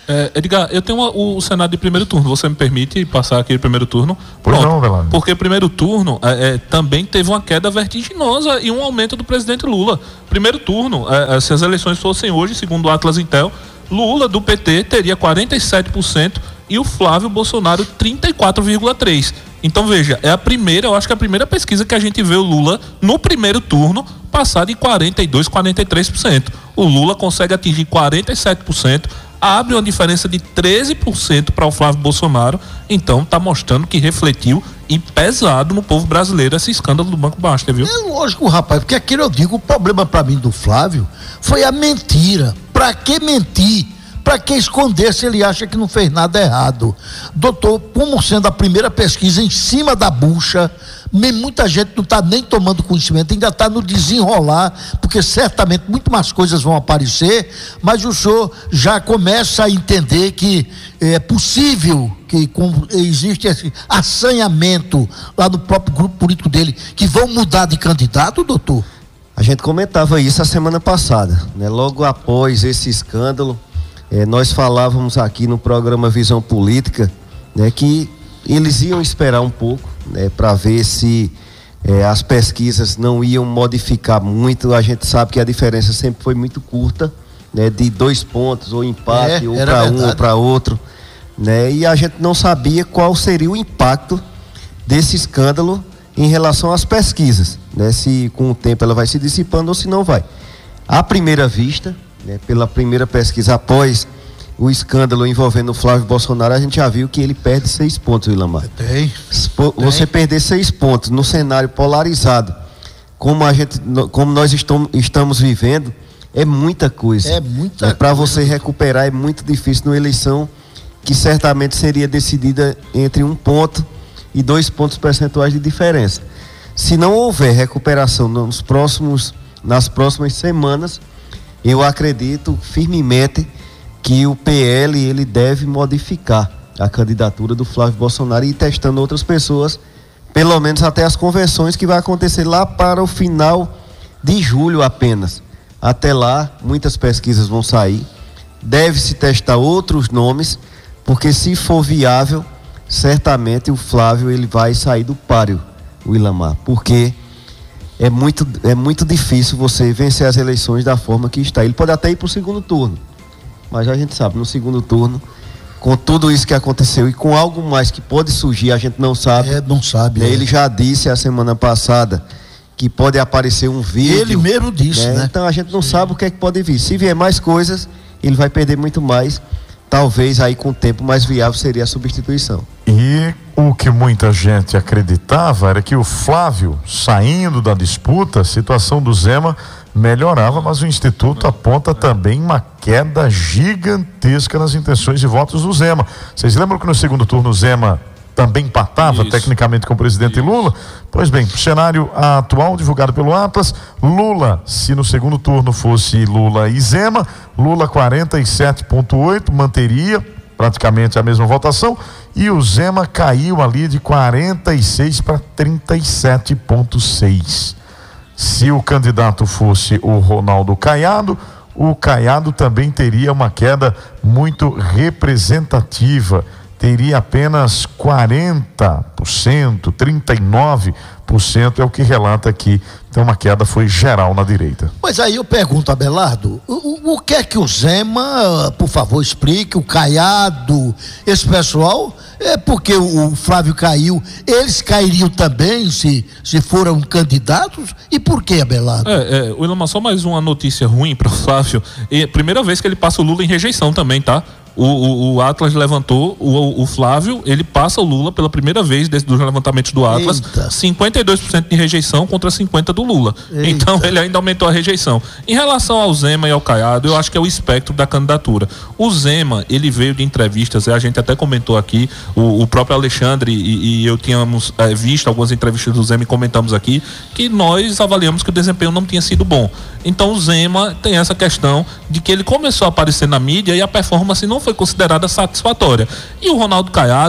É, Edgar, eu tenho uma, o, o Senado de primeiro turno. Você me permite passar aqui o primeiro turno? Pois não, Velado. Porque o primeiro turno é, é, também teve uma queda vertiginosa e um aumento do presidente Lula. Primeiro turno, é, se as eleições fossem hoje, segundo o Atlas Intel, Lula do P T teria quarenta e sete por cento e o Flávio Bolsonaro trinta e quatro vírgula três por cento. Então veja, é a primeira, eu acho que é a primeira pesquisa que a gente vê o Lula no primeiro turno passar de quarenta e dois por cento, quarenta e três por cento. O Lula consegue atingir quarenta e sete por cento, abre uma diferença de treze por cento para o Flávio Bolsonaro. Então está mostrando que refletiu e pesado no povo brasileiro esse escândalo do Banco Master, viu? É lógico, rapaz, porque aquilo eu digo, o problema para mim do Flávio foi a mentira. Para que mentir? Para que esconder se ele acha que não fez nada errado? Doutor, como sendo a primeira pesquisa em cima da bucha, muita gente não está nem tomando conhecimento, ainda está no desenrolar, porque certamente muito mais coisas vão aparecer, mas o senhor já começa a entender que é possível que com, existe esse assanhamento lá no próprio grupo político dele, que vão mudar de candidato, doutor? A gente comentava isso a semana passada, né? Logo após esse escândalo, eh, nós falávamos aqui no programa Visão Política, né, que eles iam esperar um pouco, né, para ver se eh, as pesquisas não iam modificar muito. A gente sabe que a diferença sempre foi muito curta, né, de dois pontos, ou empate, é, ou para um ou para outro, né, e a gente não sabia qual seria o impacto desse escândalo em relação às pesquisas, né, se com o tempo ela vai se dissipando ou se não vai. À primeira vista, né, pela primeira pesquisa após o escândalo envolvendo o Flávio Bolsonaro, a gente já viu que ele perde seis pontos, Ilamar. Tem. Você tem. Perder seis pontos no cenário polarizado, como a gente, como nós estamos, estamos vivendo, é muita coisa. É muita é, para coisa. você recuperar é muito difícil numa eleição que certamente seria decidida entre um ponto e dois pontos percentuais de diferença. Se não houver recuperação nos próximos, nas próximas semanas, eu acredito firmemente que o P L ele deve modificar a candidatura do Flávio Bolsonaro e ir testando outras pessoas, pelo menos até as convenções que vai acontecer lá para o final de julho apenas. Até lá, muitas pesquisas vão sair, deve-se testar outros nomes, porque se for viável, certamente o Flávio ele vai sair do páreo, o Ilamar, porque é muito, é muito difícil você vencer as eleições da forma que está. Ele pode até ir para o segundo turno, mas a gente sabe, no segundo turno, com tudo isso que aconteceu e com algo mais que pode surgir, a gente não sabe. É, não sabe. Né? É. Ele já disse a semana passada que pode aparecer um vídeo. Ele mesmo disse, né? né? Então a gente não sabe o que é que pode vir. Se vier mais coisas, ele vai perder muito mais. Talvez aí com o tempo mais viável seria a substituição. E o que muita gente acreditava era que o Flávio, saindo da disputa, a situação do Zema melhorava, mas o Instituto aponta também uma queda gigantesca nas intenções de votos do Zema. Vocês lembram que no segundo turno o Zema também empatava Isso. tecnicamente com o presidente Isso. Lula? Pois bem, o cenário atual divulgado pelo Atlas, Lula, se no segundo turno fosse Lula e Zema, Lula quarenta e sete vírgula oito, manteria praticamente a mesma votação, e o Zema caiu ali de quarenta e seis para trinta e sete vírgula seis. Se o candidato fosse o Ronaldo Caiado, o Caiado também teria uma queda muito representativa, teria apenas quarenta por cento, trinta e nove por cento é o que relata aqui. Então uma queda foi geral na direita. Mas aí eu pergunto, Abelardo, o, o que é que o Zema, por favor, explique, o Caiado, esse pessoal, é porque o, o Flávio caiu, eles cairiam também se, se foram candidatos? E por que, Abelardo? É, é, o Ilamar, só mais uma notícia ruim para o Flávio. E, primeira vez que ele passa o Lula em rejeição também, tá? O, o, o Atlas levantou, o, o Flávio, ele passa o Lula pela primeira vez desde os levantamentos do Atlas. Eita. cinquenta e dois por cento de rejeição contra cinquenta por cento do Lula. Eita. Então ele ainda aumentou a rejeição. Em relação ao Zema e ao Caiado, eu acho que é o espectro da candidatura. O Zema, ele veio de entrevistas, a gente até comentou aqui, o, o próprio Alexandre e, e eu tínhamos é, visto algumas entrevistas do Zema e comentamos aqui, que nós avaliamos que o desempenho não tinha sido bom. Então o Zema tem essa questão de que ele começou a aparecer na mídia e a performance não foi considerada satisfatória. E o Ronaldo Caiado,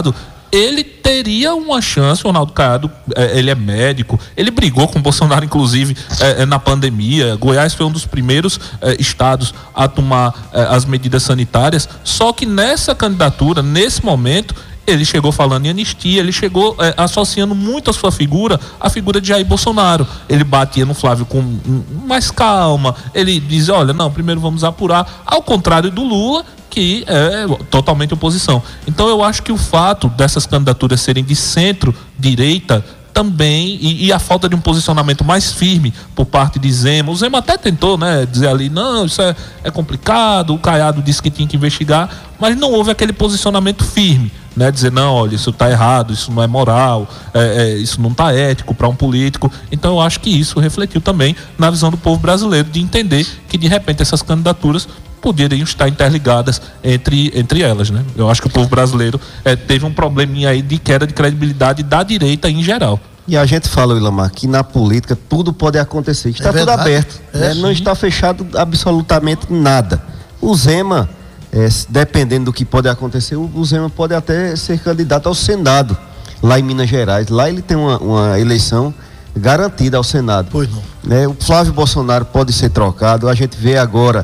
ele teria uma chance. O Ronaldo Caiado, é, ele é médico, ele brigou com o Bolsonaro, inclusive, é, é, na pandemia. Goiás foi um dos primeiros é, estados a tomar é, as medidas sanitárias, só que nessa candidatura, nesse momento, ele chegou falando em anistia, ele chegou é, associando muito a sua figura à figura de Jair Bolsonaro. Ele batia no Flávio com mais calma, ele dizia, olha, não, primeiro vamos apurar, ao contrário do Lula, que é totalmente oposição. Então eu acho que o fato dessas candidaturas serem de centro-direita também, e, e a falta de um posicionamento mais firme por parte de Zema, o Zema até tentou, né, dizer ali, não, isso é, é complicado, o Caiado disse que tinha que investigar, mas não houve aquele posicionamento firme, né, dizer, não, olha, isso está errado, isso não é moral, é, é, isso não está ético para um político. Então eu acho que isso refletiu também na visão do povo brasileiro, de entender que de repente essas candidaturas poderiam estar interligadas entre, entre elas, né? Eu acho que o povo brasileiro é, teve um probleminha aí de queda de credibilidade da direita em geral. E a gente fala, Ilamar, que na política tudo pode acontecer, está é tudo aberto, é, né? Não está fechado absolutamente nada. O Zema, é, dependendo do que pode acontecer, o Zema pode até ser candidato ao Senado, lá em Minas Gerais. Lá ele tem uma, uma eleição garantida ao Senado. Pois não. Né? O Flávio Bolsonaro pode ser trocado, a gente vê agora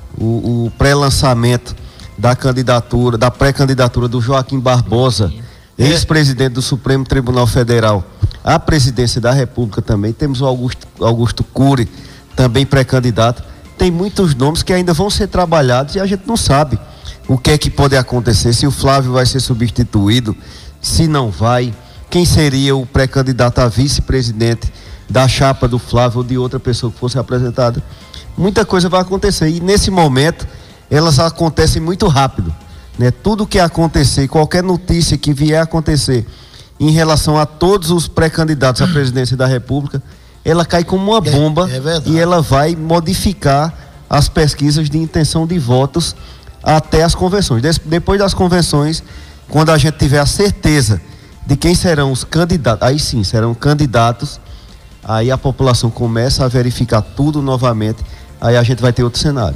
o, o pré-lançamento da candidatura, da pré-candidatura do Joaquim Barbosa, é. ex-presidente do Supremo Tribunal Federal, à presidência da República também. Temos o Augusto, Augusto Cury, também pré-candidato. Tem muitos nomes que ainda vão ser trabalhados e a gente não sabe o que é que pode acontecer, se o Flávio vai ser substituído, se não vai, quem seria o pré-candidato a vice-presidente da chapa do Flávio ou de outra pessoa que fosse apresentada. Muita coisa vai acontecer e nesse momento elas acontecem muito rápido, né? Tudo que acontecer, qualquer notícia que vier a acontecer em relação a todos os pré-candidatos à presidência da República, ela cai como uma bomba é, é e ela vai modificar as pesquisas de intenção de votos até as convenções. Des, depois das convenções, quando a gente tiver a certeza de quem serão os candidatos, aí sim serão candidatos, aí a população começa a verificar tudo novamente, aí a gente vai ter outro cenário.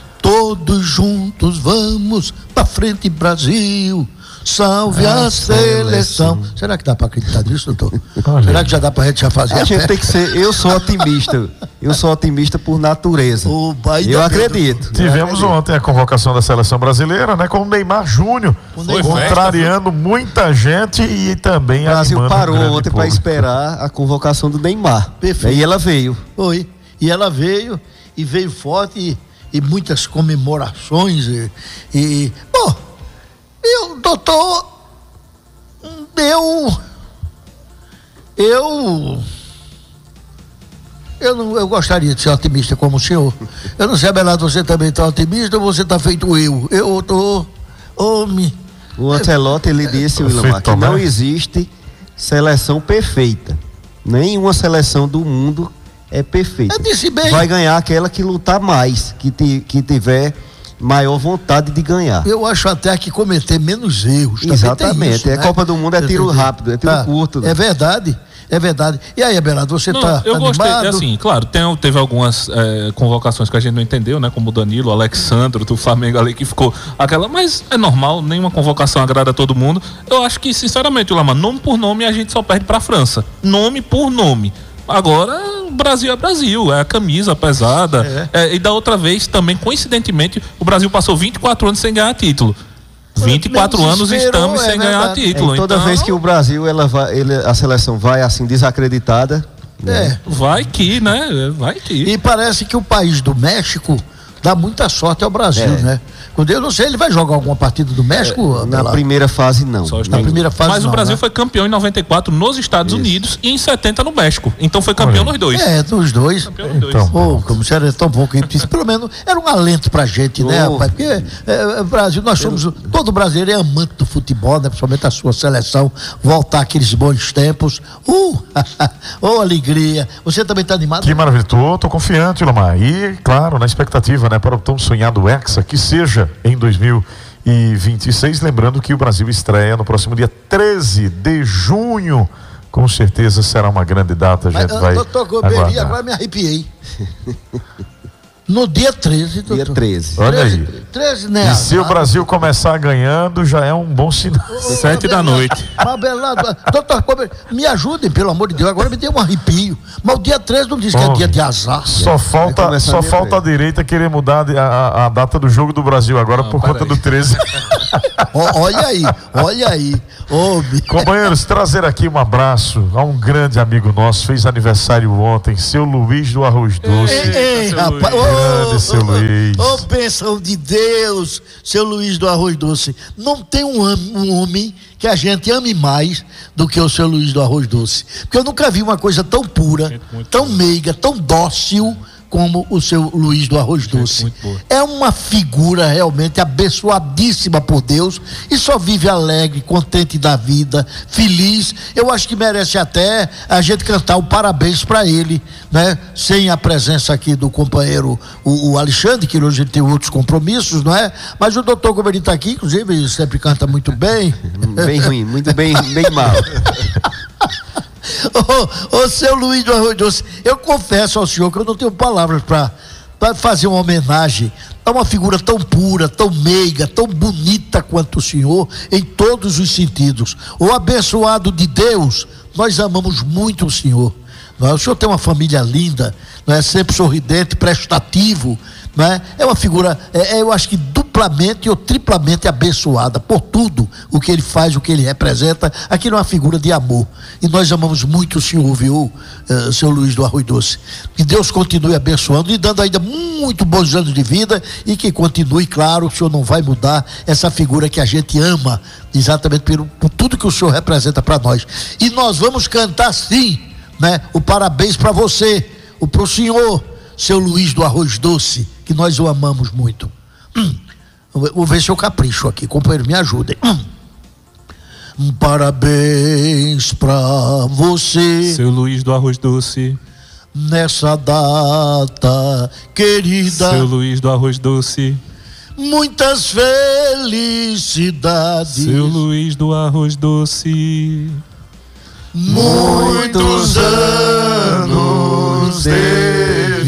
Todos juntos vamos pra frente, Brasil, salve a, a seleção. seleção. Será que dá para acreditar nisso, doutor? Olha. Será que já dá para a gente já fazer? A, a gente fé? Tem que ser, eu sou otimista, eu sou otimista por natureza. O eu acredito. Tivemos eu acredito. ontem a convocação da seleção brasileira, né, com o Neymar Júnior, contrariando festa, muita gente e também o Brasil parou ontem para esperar a convocação do Neymar. Perfeito. E ela veio. Foi. E ela veio e veio forte e, e muitas comemorações e, e bom, eu, doutor, eu, eu, eu, não, eu gostaria de ser otimista como o senhor. Eu não sei, Abelardo, você também está otimista ou você está feito eu? Eu estou, homem. O Ancelotti, ele disse, Willamar, que não existe seleção perfeita. Nenhuma seleção do mundo é perfeita. Eu disse bem. Vai ganhar aquela que lutar mais, que, te, que tiver maior vontade de ganhar. Eu acho até que cometer menos erros. Exatamente. Isso, é né? Copa do Mundo, é tiro rápido, é tiro tá. curto. Né? É verdade, é verdade. E aí, Abelardo, você está Eu animado? gostei, assim, claro, tem, teve algumas é, convocações que a gente não entendeu, né? Como o Danilo, o Alexandro, do Flamengo ali, que ficou aquela, mas é normal, nenhuma convocação agrada a todo mundo. Eu acho que, sinceramente, Lama, nome por nome a gente só perde para a França. Nome por nome. Agora, o Brasil é Brasil, é a camisa pesada. É. É, e da outra vez, também, coincidentemente, o Brasil passou vinte e quatro anos sem ganhar título. vinte e quatro anos estamos é sem verdade. ganhar título. É, toda então, vez que o Brasil, ela vai, ele, a seleção vai assim desacreditada. É. Né? Vai que, né? Vai que. E parece que o país do México dá muita sorte ao Brasil, é. né? Quando eu não sei, ele vai jogar alguma partida do México? É, na lá? primeira fase, não. Só na primeira fase, Mas não, o Brasil né? foi campeão em noventa e quatro nos Estados Isso. Unidos e em setenta no México. Então foi campeão Olha. nos dois. É, nos dois. Campeão nos dois. Então, oh, como se era tão bom que isso, pelo menos era um alento pra gente, oh. né, rapaz? Porque é, Brasil, nós somos, eu... todo brasileiro é amante do futebol, né? Principalmente a sua seleção, voltar aqueles bons tempos. Uh! Oh, alegria. Você também tá animado? Que maravilha. Tô, tô confiante, Lomar. E, claro, na expectativa, né, para o tão sonhado Hexa, que seja em dois mil e vinte e seis, lembrando que o Brasil estreia no próximo dia treze de junho. Com certeza será uma grande data, a gente Mas, vai doutor, eu bebi, agora me arrepiei. No dia treze, doutor. Dia treze. Olha aí. treze, né? E se o Brasil começar ganhando, já é um bom sinal. Sete da noite. Abelardo, doutor, me ajudem, pelo amor de Deus. Agora me deu um arrepio. Mas o dia treze não diz que é dia de azar. Só falta, só falta a direita querer mudar a, a, a data do jogo do Brasil agora não, por conta aí. do treze. O, olha aí, olha aí. Oh, companheiros, trazer aqui um abraço a um grande amigo nosso, fez aniversário ontem, seu Luiz do Arroz Doce. Ei, ei, rapaz, grande oh, seu oh, Luiz. Ô, oh, bênção de Deus, seu Luiz do Arroz Doce. Não tem um, um homem que a gente ame mais do que o seu Luiz do Arroz Doce. Porque eu nunca vi uma coisa tão pura, tão meiga, tão dócil como o seu Luiz do Arroz Doce. É uma figura realmente abençoadíssima por Deus e só vive alegre, contente da vida, feliz. Eu acho que merece até a gente cantar o parabéns para ele, né? Sem a presença aqui do companheiro o, o Alexandre, que hoje ele tem outros compromissos, não é? Mas o doutor, como ele está aqui, inclusive, ele sempre canta muito bem. Bem ruim, muito bem, bem mal. Ô, ô, seu Luiz do Arroz Doce, eu confesso ao senhor que eu não tenho palavras para fazer uma homenagem a uma figura tão pura, tão meiga, tão bonita quanto o senhor, em todos os sentidos. O abençoado de Deus, nós amamos muito o senhor. Não é? O senhor tem uma família linda, não é? Sempre sorridente, prestativo, não é? É uma figura, é, é, eu acho que duplamente ou triplamente abençoada por tudo o que ele faz, o que ele representa. Aquilo é uma figura de amor. E nós amamos muito o senhor, viu, uh, seu Luiz do Arroz Doce. Que Deus continue abençoando e dando ainda muito bons anos de vida e que continue, claro, o senhor não vai mudar essa figura que a gente ama, exatamente por, por tudo que o senhor representa para nós. E nós vamos cantar sim, né? O parabéns para você, o pro senhor, seu Luiz do Arroz Doce, que nós o amamos muito. Hum. Vou ver se eu capricho aqui, companheiro, me ajudem. Hum. Parabéns pra você, seu Luiz do Arroz Doce, nessa data querida. Seu Luiz do Arroz Doce, muitas felicidades. Seu Luiz do Arroz Doce, muitos anos de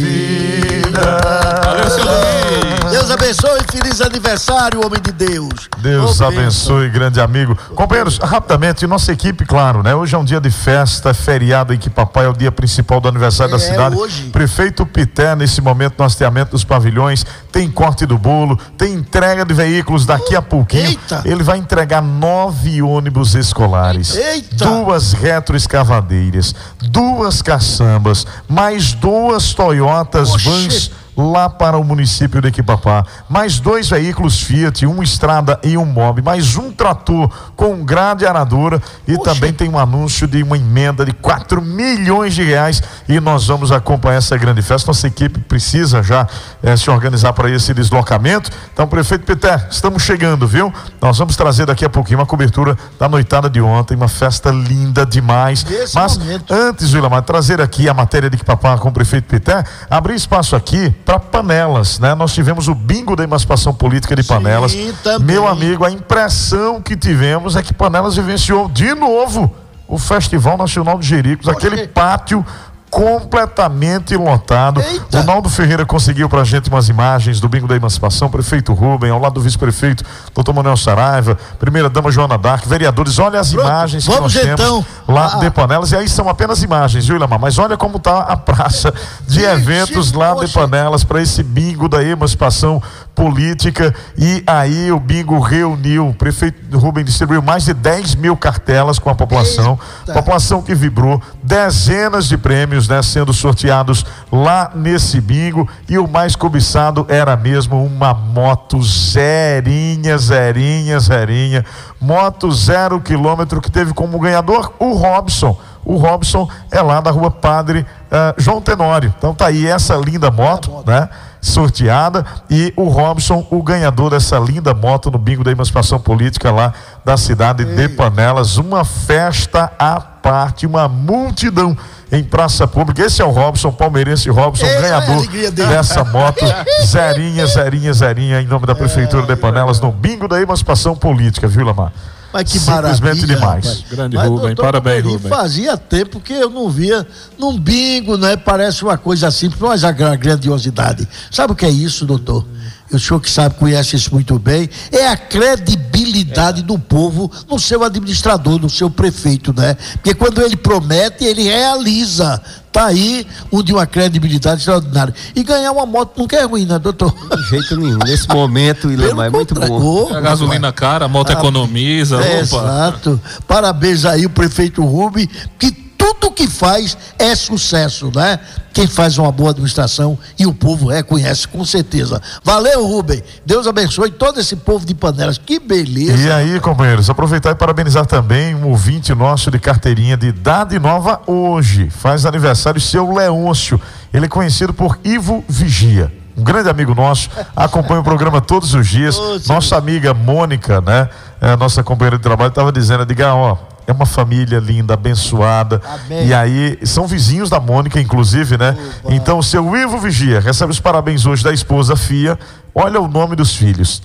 vida. Valeu, seu Luiz. Deus abençoe, feliz aniversário, homem de Deus. Deus oh, abençoe, bênção. Grande amigo. Companheiros, rapidamente, nossa equipe, claro, né? Hoje é um dia de festa, feriado em que papai é o dia principal do aniversário é, da cidade. Hoje. Prefeito Pité, nesse momento, no hasteamento dos pavilhões, tem corte do bolo, tem entrega de veículos daqui a pouquinho. Eita. Ele vai entregar nove ônibus escolares, Eita. duas retroescavadeiras, duas caçambas, mais duas Toyotas Oxê. Vans lá para o município de Equipapá, mais dois veículos Fiat, um Estrada e um Mob, mais um trator com grade aradora e Oxê. Também tem um anúncio de uma emenda de quatro milhões de reais e nós vamos acompanhar essa grande festa. Nossa equipe precisa já é, se organizar para esse deslocamento. Então, prefeito Pité, estamos chegando, viu? Nós vamos trazer daqui a pouquinho uma cobertura da noitada de ontem, uma festa linda demais. Esse Mas momento. Antes, Willamar, trazer aqui a matéria de Equipapá com o prefeito Pité, abrir espaço aqui para Panelas, né? Nós tivemos o bingo da emancipação política de Panelas. Sim, meu amigo, a impressão que tivemos é que Panelas vivenciou de novo o Festival Nacional de Jericos, Oxê. Aquele pátio completamente lotado. Eita. O Naldo Ferreira conseguiu pra gente umas imagens do bingo da emancipação, prefeito Rubem, ao lado do vice-prefeito doutor Manuel Saraiva, primeira dama Joana Dark, vereadores, olha as Pronto. Imagens que Vamos nós então. Temos lá ah. de Panelas, e aí são apenas imagens, viu, Ilamar? Mas olha como tá a praça de Gente, eventos lá poxa. De Panelas para esse bingo da emancipação política. E aí o bingo reuniu, o prefeito Rubem distribuiu mais de dez mil cartelas com a população, Eita. População que vibrou, dezenas de prêmios, né, sendo sorteados lá nesse bingo, e o mais cobiçado era mesmo uma moto zerinha, zerinha, zerinha, moto zero quilômetro, que teve como ganhador o Robson. O Robson é lá da rua Padre uh, João Tenório. Então tá aí essa linda moto, né, sorteada, e o Robson, o ganhador dessa linda moto no bingo da emancipação política lá da cidade Ei. De Panelas. Uma festa à parte, uma multidão em praça pública. Esse é o Robson, palmeirense Robson, Ei, ganhador é dessa moto zerinha, zerinha, zerinha, em nome da Prefeitura é, de Panelas, no bingo da emancipação política, viu, Lamar? Mas que simplesmente maravilha, demais. Rapaz. Grande Mas, Rubem, doutor parabéns, Rubem. Rubem. Fazia tempo que eu não via num bingo, né? Parece uma coisa simples, mas a grandiosidade. Sabe o que é isso, doutor? O senhor que sabe, conhece isso muito bem, é a credibilidade é. do povo no seu administrador, no seu prefeito, né? Porque quando ele promete, ele realiza. Tá aí um de uma credibilidade extraordinária. E ganhar uma moto nunca é ruim, né, doutor? De jeito nenhum. Nesse momento, Ilemar, é muito bom. A gasolina cara, a moto ah, economiza. É, exato. Parabéns aí o prefeito Rubem, que tudo que faz é sucesso, né? Quem faz uma boa administração e o povo reconhece com certeza. Valeu, Rubem. Deus abençoe todo esse povo de Panelas. Que beleza. E aí, companheiros, aproveitar e parabenizar também um ouvinte nosso de carteirinha de idade nova hoje. Faz aniversário seu Leôncio. Ele é conhecido por Ivo Vigia. Um grande amigo nosso, acompanha o programa todos os dias. Nossa amiga Mônica, né? É, nossa companheira de trabalho, estava dizendo, diga, ó, é uma família linda, abençoada. Amém. E aí, são vizinhos da Mônica, inclusive, né? Opa. Então, o seu Ivo Vigia recebe os parabéns hoje da esposa Fia. Olha o nome dos filhos.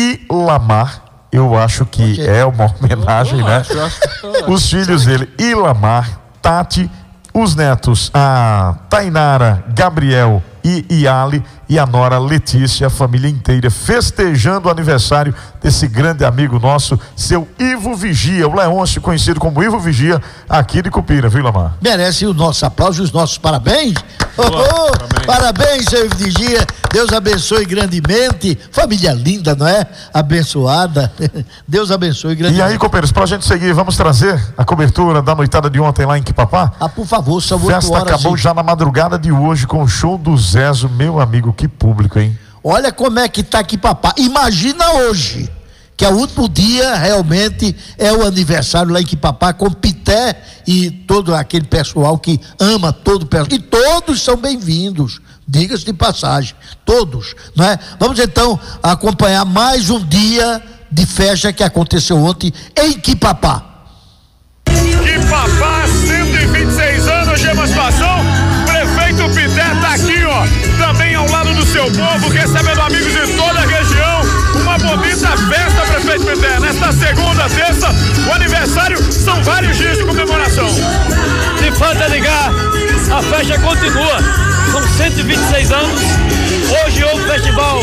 Ilamar, eu acho que okay. é uma homenagem, eu né? Acho, acho que... Os filhos dele, Ilamar, Tati, os netos, a Tainara, Gabriel e Iali, e a nora Letícia, a família inteira festejando o aniversário desse grande amigo nosso, seu Ivo Vigia, o Leôncio, conhecido como Ivo Vigia, aqui de Cupira, viu, Lamar? Merece o nosso aplauso e os nossos parabéns. Oh, oh, parabéns, seu Ivo Vigia, Deus abençoe grandemente, família linda, não é? Abençoada, Deus abençoe grandemente. E aí, companheiros, pra gente seguir, vamos trazer a cobertura da noitada de ontem lá em Quipapá? Ah, por favor, são oito horas. Festa acabou e... já na madrugada de hoje com o show do Zezo, meu amigo, que público, hein? Olha como é que tá Quipapá, imagina hoje, que é o último dia, realmente, é o aniversário lá em Quipapá, com Pité e todo aquele pessoal que ama todo o pessoal, e todos são bem-vindos, diga-se de passagem, todos, não é? Vamos então acompanhar mais um dia de festa que aconteceu ontem em Quipapá. Quipapá, cento e vinte e seis anos de emancipação, prefeito Pité tá aqui, ó, também ao lado do seu povo, recebendo amigos de toda a região, uma bonita festa, prefeito Pité, nesta segunda, terça, o aniversário, são vários dias de comemoração. Se falta ligar, a festa continua, são cento e vinte e seis anos, hoje houve o festival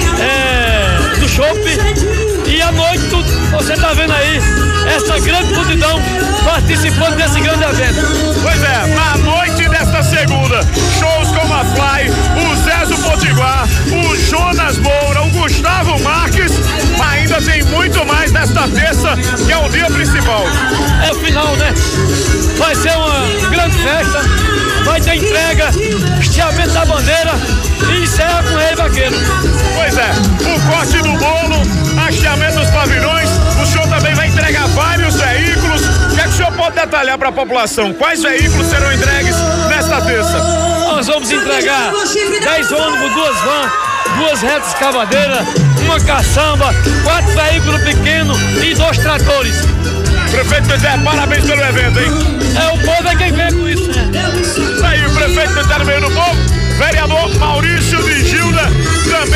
é, do chopp, e à noite, você tá vendo aí, essa grande multidão participando desse grande evento. Pois é, na noite desta segunda, shows como a Fly, o Zezo Potiguar, o Jonas Moura, o Gustavo Marques, mas ainda tem muito mais nesta terça, que é o dia principal. É o final, né? Vai ser uma grande festa, vai ter entrega, estiamento da bandeira e encerra com o Rei Vaqueiro. Pois é, o corte do bolo, hasteamento dos pavilhões, o senhor também vai entregar vários veículos. O que é que o senhor pode detalhar para a população? Quais veículos serão entregues nesta terça? Nós vamos entregar dez ônibus, duas vans, duas retas escavadeiras, uma caçamba, quatro veículos pequenos e dois tratores. Prefeito Pité, parabéns pelo evento, hein? É, o povo é quem vem com isso, né? Aí, o prefeito Pité no meio do povo, vereador Maurício de Gilda, também